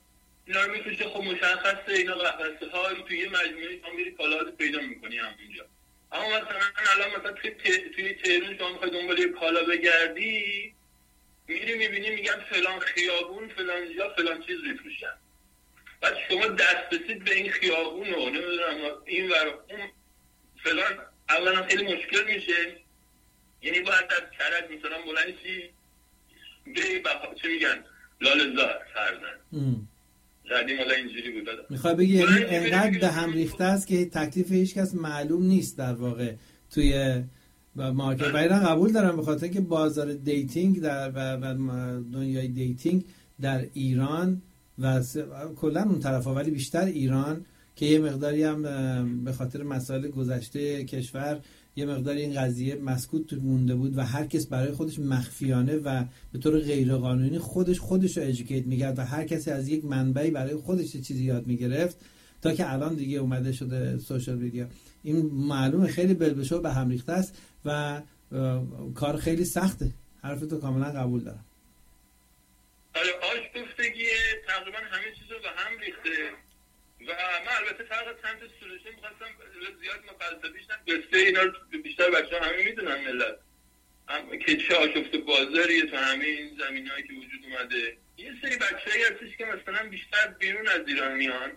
اینا رو میفروشه. خب مشخصه اینا قفسه ها توی یه مجموعه شما میری کالاهات پیدا میکنی همونجا. اما مثلا الان مثلا توی تهران شما میخوای دنبال یه کالا بگردی، میری میبینی میگن فلان خیابون فلان جا فلان چیز میفروشن. بعد شما دست رسید به این خیابون و نمیدونم این ور اون فلان، اولا خیلی مشکل میشه. یعنی باید از کرج مثلا بلند شی بری چه میگن لاله‌زار فرزن قدیم حالا اینجوری بود. میخوای بگی یعنی انقدر به هم ریخته است که تکلیف هیچ کس معلوم نیست در واقع توی مارکت. ولی من قبول دارم به خاطر که بازار دیتینگ و دنیای دیتینگ در ایران و کلا اون طرفا، ولی بیشتر ایران که یه مقداری هم به خاطر مسائل گذشته کشور یه مقداری این قضیه مسکوت مونده بود و هر کس برای خودش مخفیانه و به طور غیر قانونی خودش رو ادوکییت می‌کرد و هر کسی از یک منبعی برای خودش چیزی یاد می‌گرفت، تا که الان دیگه اومده شده سوشال میدیا. این معلومه خیلی بلبشو به هم ریخته است و کار خیلی سخته. حرفتو کاملا قبول دارم. آره آشفتگی تقریبا همه چیز رو به هم ریخته و من البته فرق سمت سولوشن می‌خواستم زیاد فلسفیش قصه اینا رو بیشتر بچه‌ها همه میدونن ملت که چه آشفته بازاریه تو همه این زمینه‌ای که وجود اومده. یه سری بچه‌ای هستش که مثلا بیشتر بیرون از ایران میان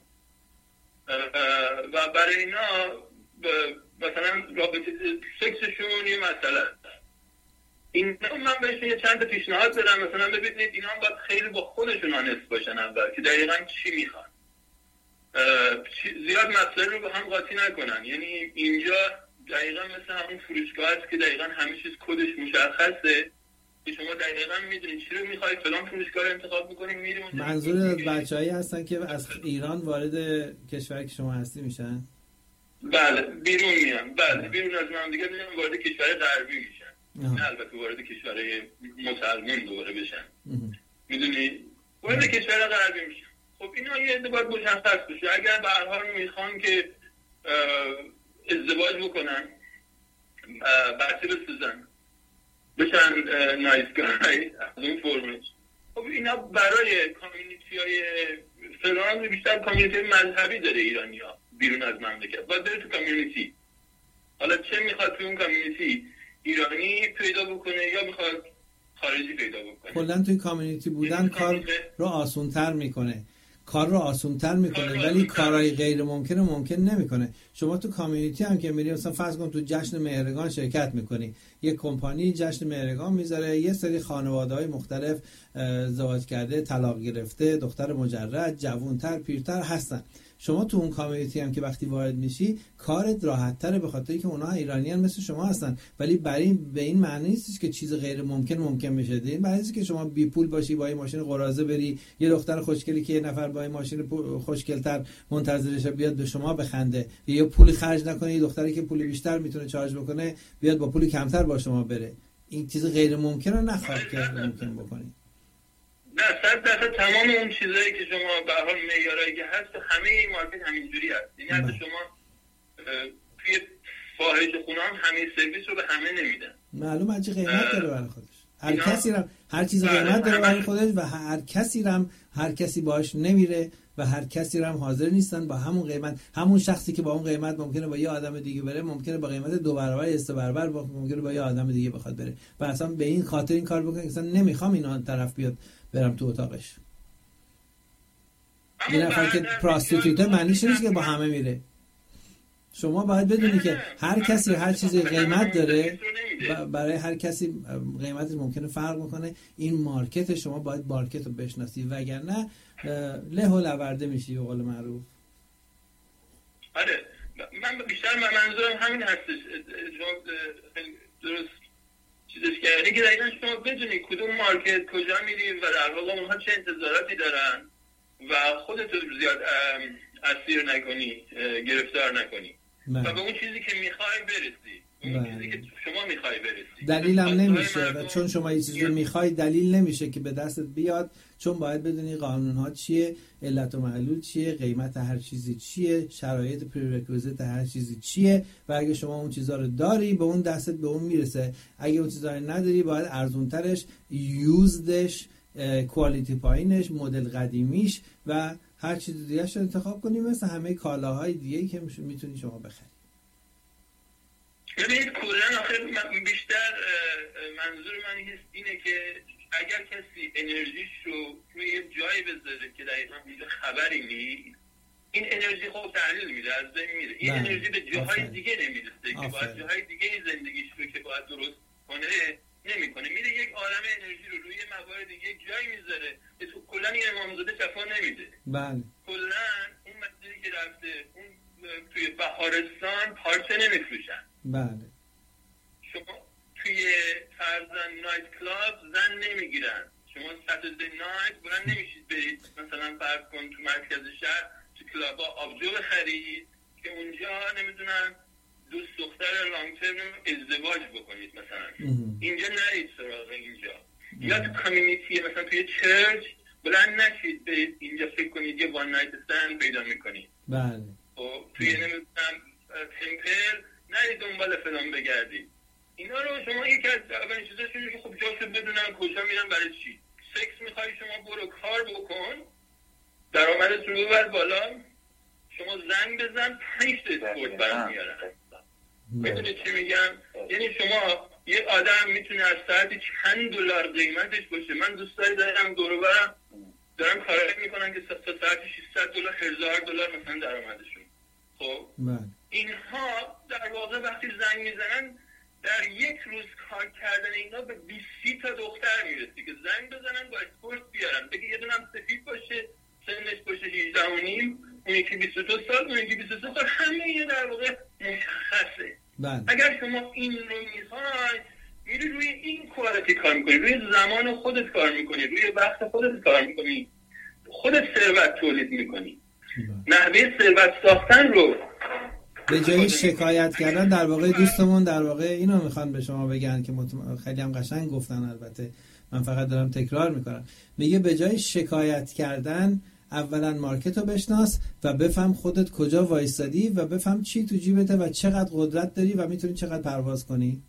و برای اینا مثلا رابطه سکسشون یه مسئله. اینا من بهشون یه چند تا پیشنهاد دارم، مثلا ببینید اینا هم باید خیلی با خودشون آنست باشن اول که دقیقاً چی میخوان، زیاد مسائل رو به هم قاطی نکنن. یعنی اینجا دقیقاً مثل همون فروشگاه است که دقیقاً همه چیز کدش مشخصه که شما دقیقاً میدونید چی رو میخواید، فلان فروشگاه رو انتخاب میکنید میریم. منظور بچه‌هایی هستن که از ایران وارد کشوری که شما هستی میشن؟ بله بیرون میان، بله بیرون از مملکت میان وارد کشور غربی میشن. نه البته وارد کشور مسلمان دوباره بشن، میدونی وارد کشور غربی میشن. خب اینا یه عده باید مشخص بشه. اگر به هر حال میخوان که ازدواج بکنن، بچه بسازن، بشن نایسگاهی از اون فرمش، خب اینا برای کامیونیتی های فلان بیشتر کامیونیتی مذهبی داره ایرانی ها بیرون از مملکت، باید بره تو کامیونیتی. حالا چه میخواد تو اون کامیونیتی ایرانی پیدا بکنه یا میخواد خارجی پیدا بکنه. کلا توی کامیونیتی بودن کار رو آسان‌تر میکنه، ولی کارهای غیر ممکن نمیکنه. شما تو کامیونیتی هم که میری مثلا فرض کن تو جشن مهرگان شرکت میکنی، یک کمپانی جشن مهرگان میذاره، یه سری خانواده‌های مختلف ازدواج کرده، طلاق گرفته، دختر مجرد، جوانتر، پیرتر هستن. شما تو اون کامیونیتی هم که وقتی وارد میشی کارت راحت‌تره به خاطر اینکه اونها ایرانیان مثل شما هستن، ولی به این معنی نیست که چیز غیر ممکن بشه. این معنی نیست که شما بی پول باشی با این ماشین قراضه بری یه دختر خوشگلی که یه نفر با این ماشین خوشگل‌تر منتظرشه بیاد به شما بخنده، یا پول خرج نکنه یه دختری که پول بیشتر میتونه چارج بکنه بیاد با پول کمتر با شما بره. این چیز غیر ممکن رو نخواهید که ممکن بکنید. نه 100% تمام اون چیزایی که شما به هر حال معیارایی که هست همه این مارکت همینجوری هست. یعنی حتی شما توی فاحش خونه هم همه سرویس رو به همه نمیدن. معلومه هرچی قیمت داره برای خودش. هر کسی هم هر چیز قیمت داره برای خودش و هر کسی باهاش نمیره و هر کسی هم حاضر نیستن با همون قیمت. همون شخصی که با اون قیمت ممکنه با یه آدم دیگه بره، ممکنه با قیمت 2 برابر 3 برابر ممکنه با یه آدم دیگه بخواد بره و اصلا به این خاطر این کار بکنه که اصلا نمیخوام اینا طرف بیاد برم تو اتاقش. این نفر که پراستیتوته معنیش نیست که با همه میره. شما باید بدونی که هر کسی هر چیزی قیمت داره، برای هر کسی قیمتش ممکنه فرق بکنه. این مارکت شما باید مارکت رو بشناسی، وگرنه له و لورده میشی به قول معروف. آره من بیشتر منظورم همین هستش. شما درست چیزش کردی که دقیقا شما بدونی کدوم مارکت کجا میری و در واقع اونها چه انتظاراتی دارن و خودت زیاد اسیر نکنی، گرفتار نکنی و به اون چیزی که میخوای برسی، اون چیزی که شما میخوای برسی. دلیلم نمیشه و چون شما یه چیزی میخوای دلیل نمیشه که به دستت بیاد، چون باید بدونی قانونها چیه، علت و معلول چیه، قیمت هر چیزی چیه، شرایط پری‌رکوزیت هر چیزی چیه و اگه شما اون چیزا رو داری به اون دستت به اون میرسه. اگه اون چیزا رو نداری باید ارزونترش، یوزدش، کوالیتی پایینش، مدل قدیمیش و هر چیز دیگه رو انتخاب کنی مثل همه کالاهای دیگه‌ای که میتونی شما بخری. ببینید کلا آخر بیشتر منظور من اینه که اگر کسی انرژیش رو روی یه جایی بذاره که دقیقاً هیچ خبری نیست، این انرژی خب تحلیل میده، از بین میره. این انرژی به جاهای دیگه نمیرسه که باید جاهای دیگه زندگیش رو که باید درست کنه نمیکنه، میره یک عالم انرژی رو روی موارد دیگه جایی میذاره که تو کلا این امامزاده شفا نمیده. بله. کلا اون مسئله که رفته اون توی بهارستان پارچه نمیفروشن. بله. شما توی فرزن نایت کلاب زن نمیگیرن. شما ساتردی نایت بلند نمیشید برید مثلا فرض کن تو مرکز شهر تو کلابا آبجو بخرید که اونجا نمیدونن دوست دختر لانگ ترم ازدواج بکنید مثلا. اینجا نرید سراغ اینجا. یا تو کامیونیتی مثلا توی چرچ بلند نشید برید اینجا فکر کنید یه وان نایت استند پیدا میکنید. بله. خب توی نمیدونم تمپل نرید دنبال فلان بگردید. اینا رو شما یکی از اولین چیزاشون که خب جاشو بدونن کجا میرن برای چی. سکس میخوای شما برو کار بکن، درآمدت رو ببر بالا، شما زنگ بزن 5 تا اسپورت برام میارن. میدونی چی میگم؟ یعنی شما یه آدم میتونه از ساعتی چند دلار قیمتش باشه. من دوستایی دارم دور و برم دارم کارایی میکنن که ساعتی $600 $1000 مثلا درآمدشون. خب اینها در واقع وقتی زنگ میزنن در یک روز کار کردن اینا به 20 تا دختر میرسی که زنگ بزنن با اسپورت بیارن. بگه یه دونم سفید باشه، سنش باشه 18 و نیم، اون یکی 22 سال، اون یکی 23 سال، همه یه در واقع مشخصه. اگر شما این رو میخوای میری روی این کوالتی کار میکنی، روی زمان خودت کار میکنی، روی وقت خودت کار میکنی، خودت ثروت تولید میکنی. نحوه ثروت ساختن رو به جای شکایت کردن در واقع دوستمون در واقع اینو میخوان به شما بگن که خیلی هم قشنگ گفتن، البته من فقط دارم تکرار میکنم. میگه به جای شکایت کردن اولا مارکت رو بشناس و بفهم خودت کجا وایستادی و بفهم چی تو جیبته و چقدر قدرت داری و میتونی چقدر پرواز کنی.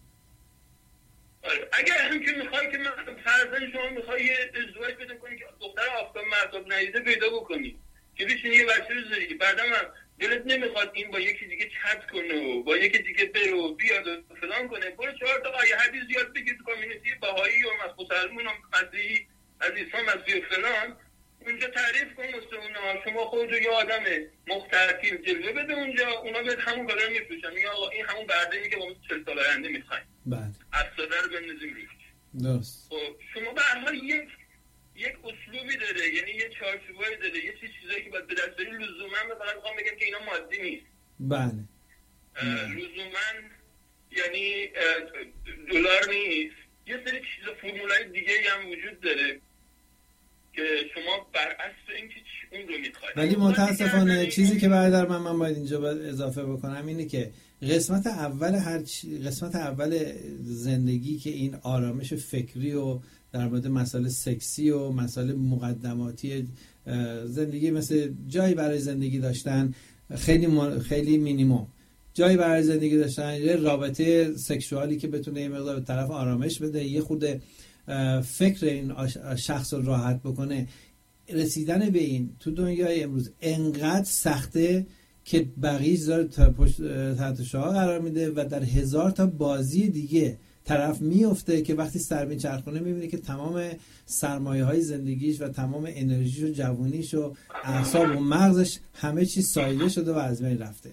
اگر هم که میخوای که فرضاً شما میخوای ازدواج بده کنی که دختر آفتاب مهتاب ندیده پیدا بکنی که بشینی یه بچه رو زدی، بعدم هم دلت نمیخواد این با یکی دیگه چت کنه و با یکی دیگه بره و بیاد و فلان کنه، برو 4 تا آیه حدیث یاد بگیر تو کامیونیتی بهایی و مسلمون و مسیحی از عیسی مسیح فلان، اونجا تعریف کن واسه اونا. شما خودتو یه آدم مختلفی جلوه بده اونجا، اونا بهت همون کارا میفروشن. میگه آقا این همون برده‌ای که ما 40 سال آینده میخوایم. بله. اصلا رو بندازیم روش. درست. خب شما به هر حال یک اسلوبی داره، یعنی یه چارچوبی داره، یه چیزایی که باید به دست بری. لزوما مثلا میخوام بگم که اینا مادی نیست. بله. لزوما یعنی دلار نیست. یه سری چیزا فرمولای دیگه هم وجود داره که شما بر اساس اینکه اون رو میخواید. ولی متاسفانه چیزی که برادر من باید اینجا اضافه بکنم اینه که قسمت اول زندگی که این آرامش فکری و در مورد مسائل سکسی و مسائل مقدماتی زندگی مثل جایی برای زندگی داشتن خیلی مینیمم، جایی برای زندگی داشتن، یه رابطه سکشوالی که بتونه یه مقدار به طرف آرامش بده، یه خورده فکر این شخص رو راحت بکنه. رسیدن به این تو دنیای امروز انقدر سخته که بقیه داره تحت شعاع قرار میده و در 1000 تا بازی دیگه طرف میفته که وقتی سر میچرخونه میبینه که تمام سرمایه های زندگیش و تمام انرژیش و جوونیش و اعصاب و مغزش همه چیز ساییده شده و از بین رفته.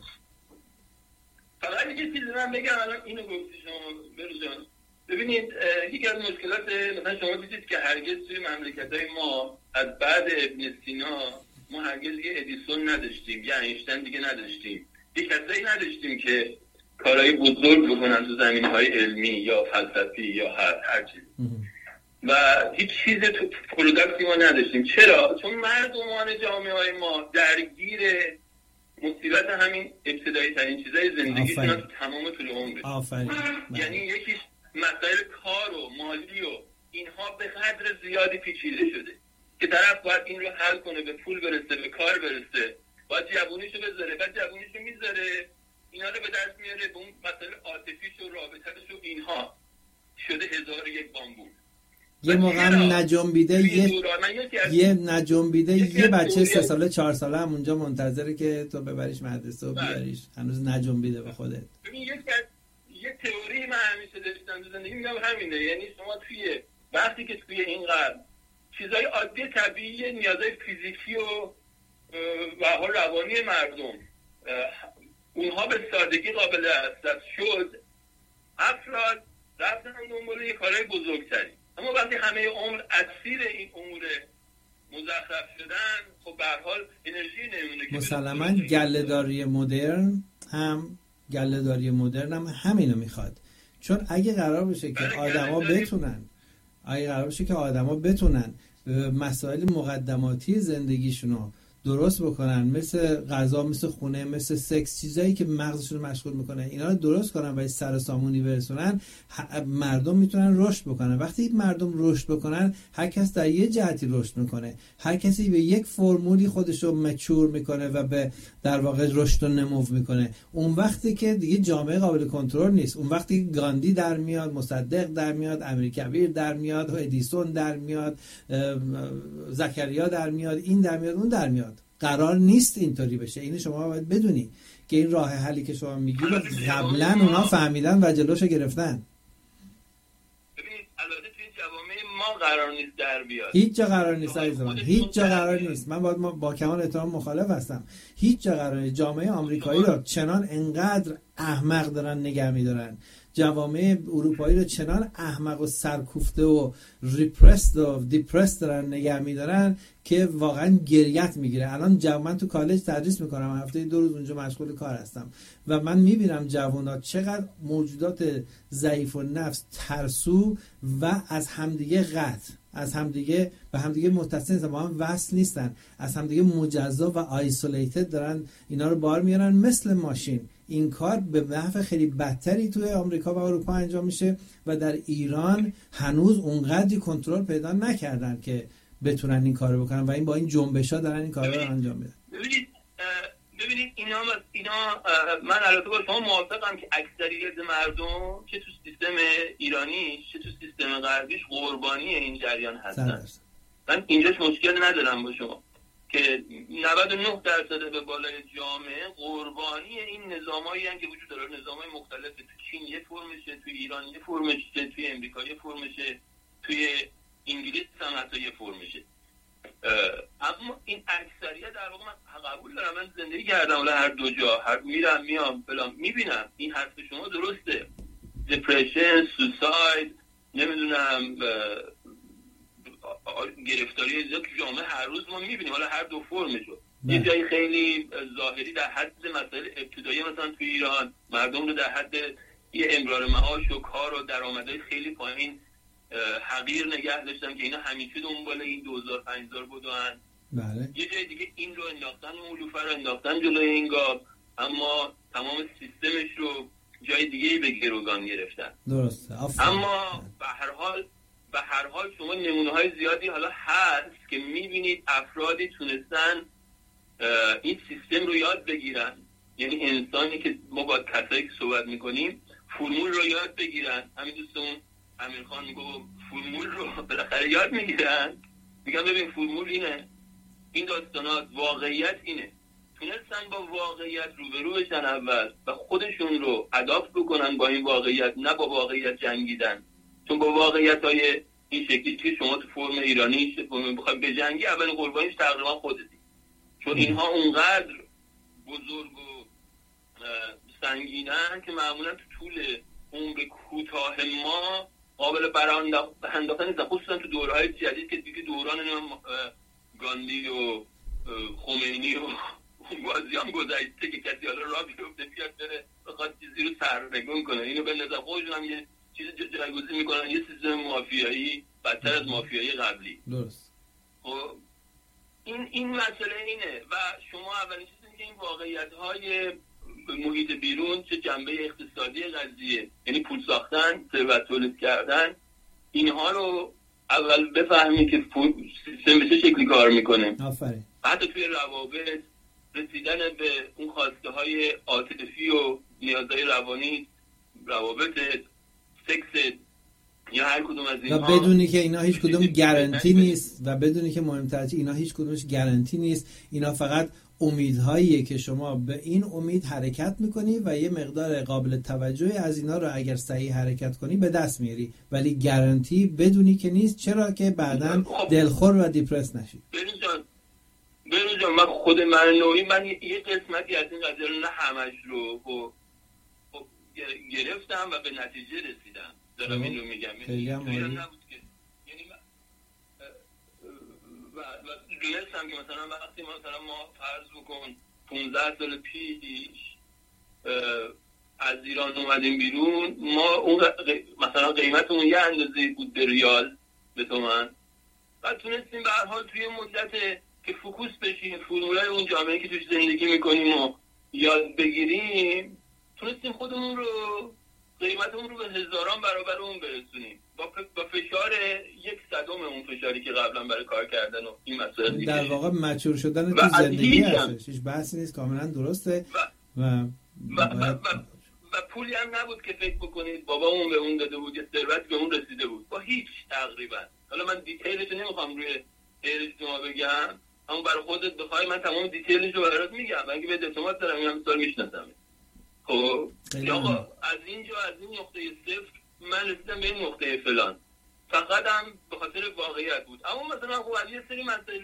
فقط یه چیزی من بگم، الان اینو گفتی شما برجان. ببینید یکی از مشکلات مثلا شما دیدید که هرگز توی مملکت‌های ما از بعد ابن سینا ما هرگز یه ادیسون نداشتیم، یه اینشتین دیگه نداشتیم، یه کسایی نداشتیم که کارهای بزرگ بکنن تو زمینهای علمی یا فلسفی یا هر چیز و هیچ چیز تو پروداکتی ما نداشتیم. چرا؟ چون مردمان جامعه ما درگیر مصیبت همین ابتدایی ترین چیزای زندگیشون تو تمام طول عمرش. یعنی یکیش مسائل کار و مالی و اینها به قدر زیادی پیچیده شده که طرف باید این رو حل کنه، به پول برسه، به کار برسه، باید جوونیشو بذاره، بعد جوونیشو میذاره اینا رو به دست میاره، به اون مسائل عاطفیش و رابطه‌اش و اینها شده 1001 بامبول. یه موقع نجنبیده یه نجنبیده یه بچه 3 ساله 4 ساله هم اونجا منتظره که تو ببریش مدرسه و بیاریش، هنوز نجنبیده به خودت. ببین یه تئوری من همیشه داشتم تو زندگی، میگم همینه، یعنی شما توی وقتی که توی این قرن چیزای عادی طبیعی نیازهای فیزیکی و روانی مردم اونها به سادگی قابل دسترس شد، افراد رفتن دنبال یه کارهای بزرگتری. اما وقتی همه عمر اسیر این امور مزخرف شدن، خب به هر حال انرژی نمیمونه. مسلماً گله‌داری مدرن هم همینو میخواد. چون اگه قرار بشه که آدما بتونن مسائل مقدماتی زندگیشونو درست بکنن، مثل غذا، مثل خونه، مثل سکس، چیزایی که مغزشون رو مشغول میکنه، اینا رو درست کنن و سر سامونی برسونن، مردم میتونن رشد بکنن. وقتی مردم رشد بکنن، هر کس در یه جهتی رشد میکنه، هر کسی به یک فرمولی خودش رو مچور میکنه و به در واقع رشد و نمو میکنه. اون وقتی که دیگه جامعه قابل کنترل نیست، اون وقتی گاندی در میاد، مصدق در میاد، امیرکبیر در میاد، ادیسون در میاد، زکریا در میاد، این در میاد، اون در میاد. قرار نیست اینطوری بشه. اینو شما باید بدونی که این راه حلی که شما میگی رو قبلا اونا فهمیدن و جلوشو گرفتن. ببینید البته توی جوامع ما قرار نیست در بیاد، هیچ جا قرار نیست عزیز من، هیچ جا قرار نیست. من با کمال احترام مخالف هستم. هیچ جا قرار نیست. جامعه آمریکایی رو چنان انقدر احمق دارن نگه می‌دارن، جوامع اروپایی رو چنان احمق و سرکوفته و ریپرست و دیپرست دارن نگه می‌دارن که واقعا گریت میگیره. الان من تو کالج تدریس میکنم، هفته 2 روز اونجا مشغول کار هستم و من میبینم جوانات چقدر موجودات ضعیف النفس، ترسو و از همدیگه قطع، از همدیگه به همدیگه متصل نیستن، با هم وصل نیستن، از همدیگه مجزا و آیسولیتد دارن اینا رو بار میارن مثل ماشین. این کار به نحو خیلی بدتری توی آمریکا و اروپا انجام میشه و در ایران هنوز اونقدری کنترل پیدا نکردن که بتونن این کارو بکنن و این با این جنبش‌ها دارن این کارا رو انجام میدن. ببینید اینا من البته با شما موافقم که اکثریت مردم چه تو سیستم ایرانی چه تو سیستم غربیش قربانی این جریان هستن. من اینجاش مشکل ندارم با شما که 99% به بالای جامعه قربانی این نظامایی هستن که وجود داره. نظامای مختلف، تو چین یه فرمشه، تو ایران یه فرمشه، توی امریکا یه فرمشه، توی انگلیس هم حتی یه فرمشه. اما این اکثریت در واقع من قبول دارم، من زندگی کردم ولی هر دو جا، هر میرم میام فلان، میبینم این حرف شما درسته. دپرشن، سوساید، نمیدونم گرفتاری زیاد تو جامعه هر روز ما میبینیم، حالا هر دو فرمشو. یه جایی خیلی ظاهری در حد مسائل ابتدایی مثلا تو ایران مردم رو در حد یه امرار معاش و کار و درآمدهای خیلی پایین حقیر نگه داشتم که اینا همیشه دنبال این 2000 5000 بودن. بله. یه جای دیگه این رو انداختن، مولوفه رو انداختن جلوی این گاب، اما تمام سیستمش رو جای دیگه به گروگان گرفتن. درسته. اما به هر حال شما نمونه‌های زیادی حالا هست که می‌بینید افرادی تونستن این سیستم رو یاد بگیرن. یعنی انسانی که ما با کسایی که صحبت می‌کنیم فرمول رو یاد بگیرن. همین دوستمون امیرخان میگه فرمول رو بالاخره یاد میگیرن، میگم ببین فرمول اینه، این داستانات واقعیت اینه. تونستن با واقعیت روبرو بشن اول و خودشون رو اداپت بکنن با این واقعیت، نه با واقعیت جنگیدن. چون با واقعیت‌های این شکلی که شما تو فرم ایرانی بخوای بجنگی، اول قربانیش تقریبا خودتی. چون اینها اونقدر بزرگ و سنگینن که معمولا تو طول عمر کوتاه ما قابل برانداختن نیستن، خصوصا تو دورهای جدید که دیگه دوران گاندی و خمینی و بازیان گذشته که کسی حالا را بیفته بیاد بره بخواد چیزی رو سرنگون کنه، اینو به نظر خودشون هم یه چیز جایگزین میکنن، یه سیستم مافیایی بدتر از مافیایی قبلی. درست. خب این مسئله اینه و شما اولین چیزی که این واقعیت‌های محیط بیرون، چه جنبه اقتصادی قضیه، یعنی پول ساختن، ثروت تولید کردن، اینها رو اول بفهمی که سیستم به چه شکلی کار میکنه. آفرین. حتی توی روابط رسیدن به اون خواسته های عاطفی و نیازهای روانی، روابط، سکس، یا هر کدوم از اینها و بدونی که اینا هیچ کدوم گارانتی نیست و بدونی که مهمتر اینا هیچ کدومش گارانتی نیست. اینا فقط امیدهاییه که شما به این امید حرکت میکنی و یه مقدار قابل توجهی از اینا رو اگر صحیح حرکت کنی به دست میاری، ولی گارانتی بدونی که نیست، چرا که بعداً دلخور و دیپرس نشی. بروز جان من خود من یه قسمتی از این قضیه رو، نه همش رو گرفتم و به نتیجه رسیدم. دارم این رو میگم. خیلی هم عالی. و دونستم که مثلا وقتی ما فرض بکن 15 سال پیش از ایران اومدیم بیرون، ما اون مثلا قیمتمون یه اندازه بود به ریال، به تومن، و تونستیم به هر حال توی مدت که فوکوس بشیم فرمولای اون جامعه که توش زندگی میکنیم و یاد بگیریم، تونستیم خودمون رو قیمتمون رو به هزاران برابر اون برسونیم با فشار 1/100 اون فشاری که قبلا برای کار کردن و این مسائل در واقع مچور شدن تو زندگی هستش. هیچ بحثی نیست، کاملا درسته. و پولی هم نبود که فکر بکنید بابامون به اون داده بود یا ثروت به اون رسیده بود، با هیچ تقریبا. حالا من دیتیلش نمیخوام روی شما بگم، اما برای خودت بخوای من تمام دیتیلش رو برات میگم، من اگه به اعتماد دارم این مثال میشناسم. خب آقا از اینجا، از این نقطه صفر من رسیدم به این نقطه فلان، فقط هم به خاطر واقعیت بود. اما مثلا خب یه سری مسائل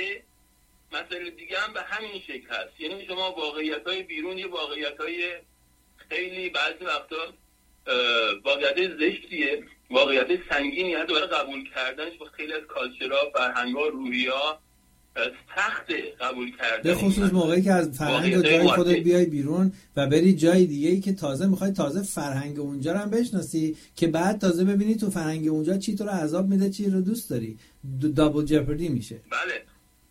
دیگه هم به همین شکل هست. یعنی شما واقعیت‌های بیرون، یه واقعیت‌های خیلی بعضی وقتا واقعیت زشتیه، واقعیت سنگینی هست، برای قبول کردنش با خیلی از کالچرها، فرهنگ‌ها، روحیه‌ها سخت قبول کردن. به خصوص موقعی که از فرهنگ و جای خودت بیای بیرون و بری جای دیگه‌ای که تازه می‌خوای تازه فرهنگ اونجا رو هم بشناسی، که بعد تازه ببینی تو فرهنگ اونجا چی تو رو عذاب میده، چی رو دوست داری. دابل جپردی میشه. بله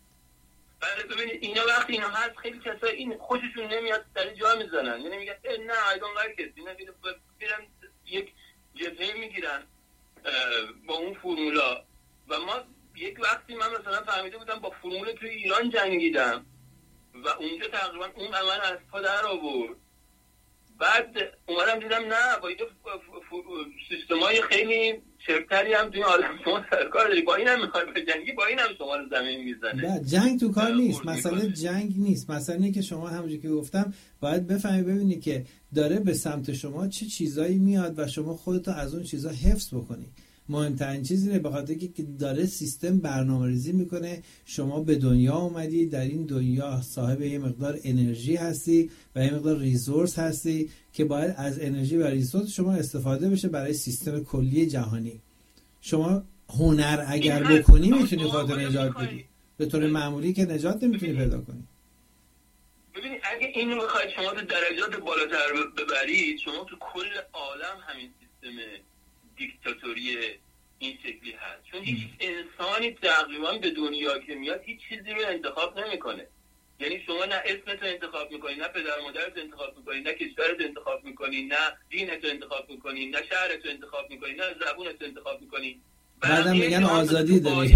ببینید اینا وقتی اینا هست خیلی کسایی این خوششون نمیاد سر جا میزنن، یعنی میگن نه I don't like it، اینا میرن یک جبهه میگیرن با اون فرمولا. و ما یک وقتی من مثلا فهمیده بودم با فرمول توی ایران جنگیدم و اونجا تقریبا اون عمل از پا در آورد. بعد اومدم دیدم نه، با سیستمای خیلی چرتری هم توی عالم شما سرکار داری، با این هم میخوای بجنگی، با این هم شما رو زمین میزنه. نه جنگ تو کار نیست، مسئله جنگ نیست، مسئله اینه که شما همونجوری که گفتم باید بفهمی ببینی که داره به سمت شما چه چیزایی میاد و شما خودتو از اون چیزا حفظ بکنی. مهمترین چیز اینه، به خاطر که داره سیستم برنامه‌ریزی میکنه. شما به دنیا اومدی، در این دنیا صاحب یه مقدار انرژی هستی و یه مقدار ریسورس هستی که باید از انرژی و ریسورس شما استفاده بشه برای سیستم کلی جهانی. شما هنر اگر بکنی میتونی خودت نجات بدی، به طور معمولی که نجات نمیتونی پیدا کنی. ببینید اگه اینو بخواید شما تو درجات بالاتر ببرید، شما تو کل عالم همین سیستم دیکتاتوری این شکلی هست، چون هیچ انسانی تقریبا به دنیا که میاد هیچ چیزی رو انتخاب نمیکنه. یعنی شما نه اسمت رو انتخاب میکنی، نه پدر مادرت رو انتخاب میکنی، نه کشورت رو انتخاب میکنی، نه دینت رو انتخاب میکنی، نه شهرت رو انتخاب میکنی، نه زبونت رو انتخاب میکنی. بعدم میگن آزادی داری.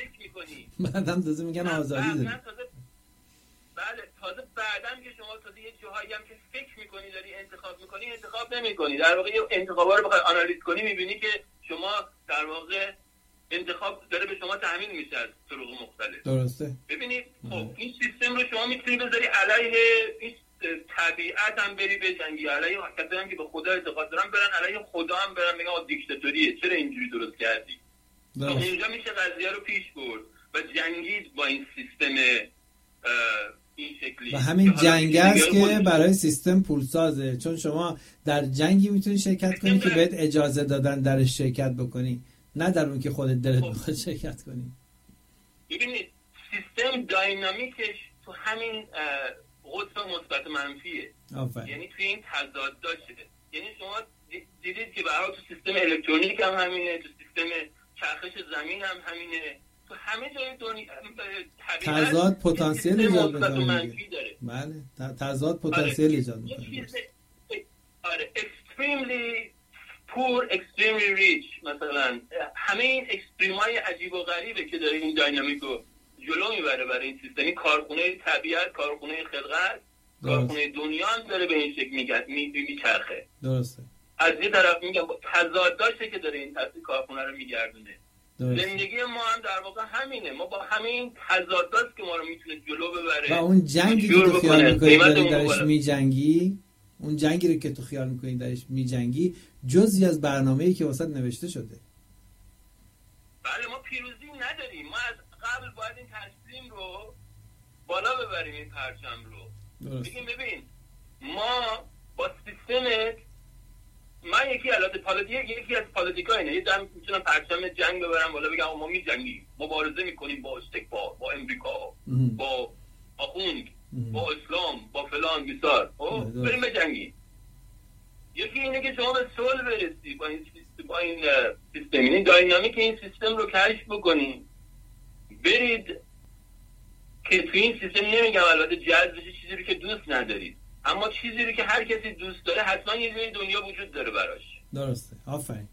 بعدم تازه میگن آزادی داری. بله تازه بعدم که شما تازه یه جاهایی هم که فکر میکنی داری انتخاب میکنی، انتخاب نمیکنی. در واقع انتخابا رو بخوای آنالیز کنی میبینی که شما در واقع انتخاب داره به شما تامین میشه از طرق مختلف. درسته. ببینید خب این سیستم رو شما میتونی بذاری علیه این طبیعت هم بری بجنگی، علیه کسایی هم که به خدا اعتقاد دارن برن علیه خدا هم برن بگن دیکتاتوریه، چرا اینجوری درست کردی؟ اونجا میشه قضیه رو پیش برد و جنگید با این سیستم این شکلی. و همین جنگ است که برای سیستم پولسازه، چون شما در جنگی میتونی شرکت کنی که بهت اجازه دادن درش شرکت بکنی، نه در اون که خودت دلت میخواد شرکت کنی. ببینید سیستم داینامیکش تو همین قطب مثبت منفیه. یعنی توی این تضاد داشته. یعنی شما دیدید که برای تو سیستم الکترونیک هم همینه، تو سیستم چرخش زمین هم همینه، تو همه جای دنیا تضاد پتانسیل ایجاد میکنه. بله تضاد پتانسیل ایجاد میکنه. آره extremely poor extremely rich مثلا همه این اکستریمای عجیب و غریبه که داره این داینامیکو جلو میبره برای این سیستم. کارخونه طبیعت، کارخونه خلقت، کارخونه دنیا هم داره به این شکل میچرخه. درسته. از یه طرف میگم تضاد داشته که داره این کارخونه رو میگردونه. زندگی ما هم در واقع همینه، ما با همین تضاداست که ما رو میتونه جلو ببره. و اون جنگی که تو خیال میکنی داری درش میجنگی، اون جنگی رو که تو خیال میکنی درش میجنگی جزئی از برنامه‌ای که واسط نوشته شده. بله ما پیروزی نداریم، ما از قبل باید این تصمیم رو بالا ببریم، این پرچم رو بگیم ببین ما با سیستمت، من یکی از پالیتیکا اینه، یه دم میتونم پرچم جنگ ببرم بالا بگم ما میجنگیم، مبارزه میکنیم با استکبار، با امریکا، با آخوند، با اسلام، با فلان بیسار، بریم بجنگیم. یکی اینه که شما به صلح برسی با این سیستم، این داینامیک این سیستم رو کشف بکنیم، برید که توی این سیستم نمیگم البته جذبش چیزی رو که دوست ندارید، اما چیزی رو که هر کسی دوست داره حتما یه جای دنیا وجود داره براش. درسته، آفرین.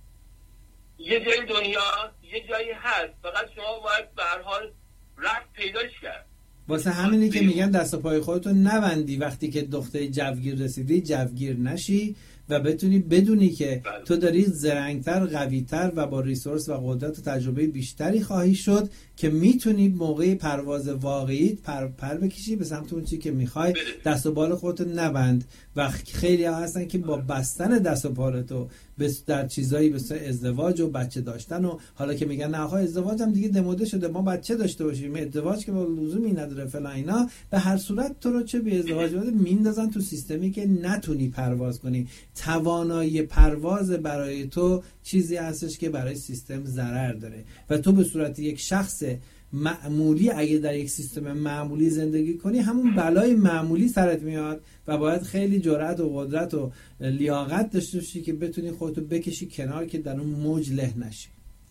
یه جای دنیا یه جایی هست، فقط شما باید به هر حال رفت پیداش کرد. واسه همینی که میگن دست و پای خودتو نبندی، وقتی که نقطه جوگیر رسیدی جوگیر نشی و بدونی که تو داری زرنگتر، قویتر و با ریسورس و قدرت و تجربه بیشتری خواهی شد که میتونی موقع پرواز واقعی پر بکشی به سمت اون چیزی که میخوای. دست و بال خودتو نبند. و خیلی ها هستن که با بستن دست و پالتو در چیزایی مثل ازدواج و بچه داشتن و حالا که میگن نه آقا ازدواج هم دیگه دموده شده، ما بچه داشته باشیم، ازدواج که با لزومی نداره فلان اینا، به هر صورت تو رو چه بی ازدواج بده میندازن تو سیستمی که نتونی پرواز کنی. توانایی پرواز برای تو چیزی هستش که برای سیستم ضرر داره و تو به صورت یک شخص معمولی اگه در یک سیستم معمولی زندگی کنی همون بلای معمولی سرت میاد و باید خیلی جرأت و قدرت و لیاقت داشته باشی که بتونی خودتو بکشی کنار که در اون موج له نشی.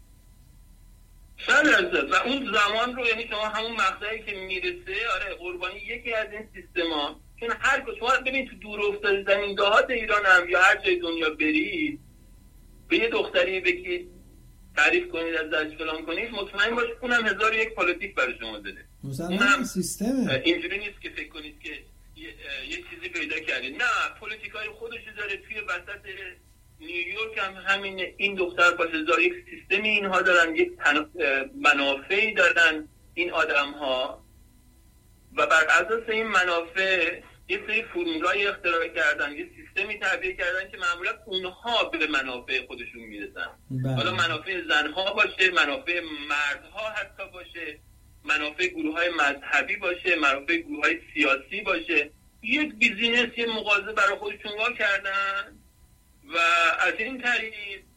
و اون زمان رو یعنی شما همون مقطعی که میرسه قربانی یکی از این سیستما، چون هر کجا شما ببین تو دور افتاده زمینده‌هات ایران هم یا هر جای دنیا برید به یه دختری بگید تعریف کنید ازش فلان کنید، مطمئن باش اونم 1001 پالیتیک برای شما داده. اونم سیستمه. اینجوری نیست که فکر کنید که یه چیزی پیدا کردید، نه پالیتیکای خودش داره. توی وسط نیویورک هم همین، این دختر با 1001 سیستمی اینها دارن، یک منافعی دارن این آدم‌ها و بر اساس این منافع یه سری فرمولای اختراع کردن، یه سیستمی تعبیه کردن که معمولا اونها به منافع خودشون میرسن. حالا منافع زنها باشه، منافع مردها حتی باشه، منافع گروه‌های مذهبی باشه، منافع گروه‌های سیاسی باشه، یک بیزینس، یه مغازه برای خودشون وا کردن و از این طریق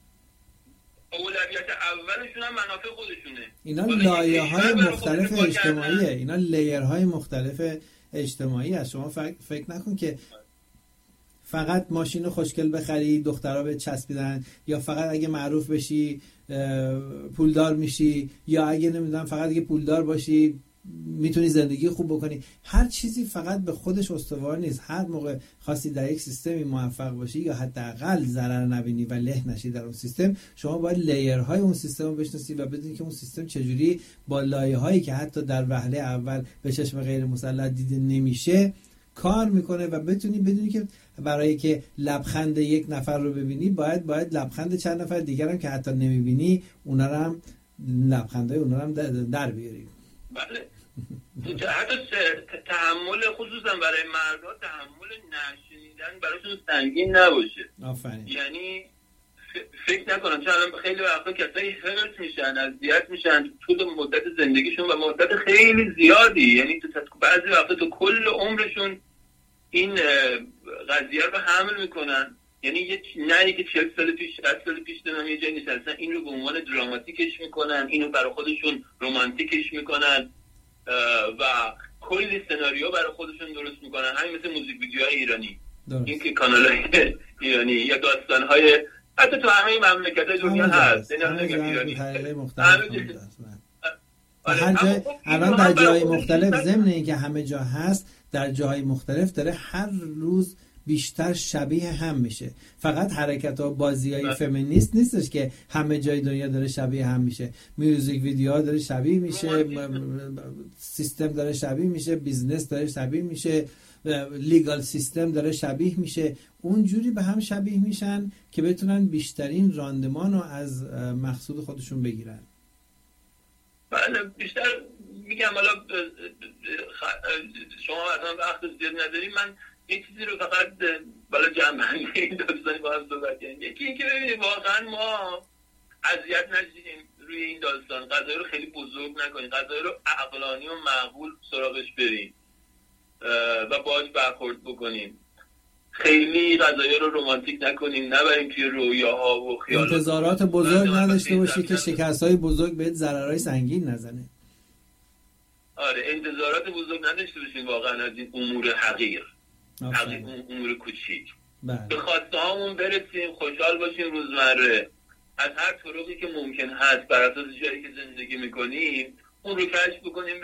اولویت اولشون هم منافع خودشونه. اینا لایه‌های مختلف اجتماعیه، اینا لیرهای مختلف اجتماعی است. شما فکر نکن که فقط ماشین خوشگل بخری دخترها به چسبیدن، یا فقط اگه معروف بشی پولدار میشی، یا اگه نمیدونم فقط اگه پولدار باشی میتونی زندگی خوب بکنی. هر چیزی فقط به خودش استوار نیست. هر موقع خواستی در یک سیستمی موفق باشی یا حداقل ضرر نبینی و له نشی در اون سیستم، شما باید لیرهای اون سیستم رو بشناسی و بدونی که اون سیستم چجوری با لایه‌هایی که حتی در وهله اول به چشم غیر مسلط دیده نمیشه کار میکنه و بدونی که برای که لبخند یک نفر رو ببینی باید لبخند چند نفر دیگر هم که حتی نمیبینی اونا رو هم لبخندای اونا رو هم در بیاریم. بله. حتی تحمل خصوصا برای مردها تحمل نشنیدن براشون سنگین نباشه. آفرین. یعنی فکر نکنم چون الان خیلی وقتا کسایی هرس میشن، اذیت میشن طول مدت زندگیشون و مدت خیلی زیادی، یعنی بعضی وقتا تو کل عمرشون این قضیه رو حمل میکنن. یعنی نه که 40 سال پیش 60 سال پیش دارن یه جایی نشستن این رو به عنوان دراماتیکش میکنن، اینو برای خودشون رمانتیکش میکنن و کلی سناریو برای خودشون درست میکنن. همین مثل موزیک ویدیوهای ایرانی این که کانال‌های ایرانی یا داستان‌های حتی تو همه مملکت‌های دنیا هست، نمیگم ایرانی، هر جای الان در جای مختلف ضمن اینکه همه جا هست در جای مختلف داره هر روز بیشتر شبیه هم میشه. فقط حرکت ها بازیای فمینیست نیستش که همه جای دنیا داره شبیه هم میشه، میوزیک ویدیوها داره شبیه میشه، سیستم داره شبیه میشه، بیزنس داره شبیه میشه، لیگال سیستم داره شبیه میشه. اونجوری به هم شبیه میشن که بتونن بیشترین راندمان رو از مقصود خودشون بگیرن. بله بیشتر میگم. حالا شما اصلا وقت زیاد نداریم، من یک چیزی رو فقط بالا جمع‌بندی این داستانی با هم صحبت کنیم. یکی این که ببینید واقعا ما اذیت نشیم روی این داستان، قضایی رو خیلی بزرگ نکنیم، قضایی رو عقلانی و معقول سراغش بریم و باهاش برخورد بکنیم. خیلی قضایی رو رمانتیک نکنیم، نبریم توی رویاها و خیالات. انتظارات بزرگ نداشته باشی که شکست‌های بزرگ بهت ضررهای سنگین نزنه. آره انتظارات بزرگ نداشته باشین واقعا از این امور حقیر، امور کوچیک. به خواسته هامون برسیم، خوشحال باشیم روزمره، از هر طرقی که ممکن هست بر اساس جایی که زندگی میکنیم اون رو کشف بکنیم.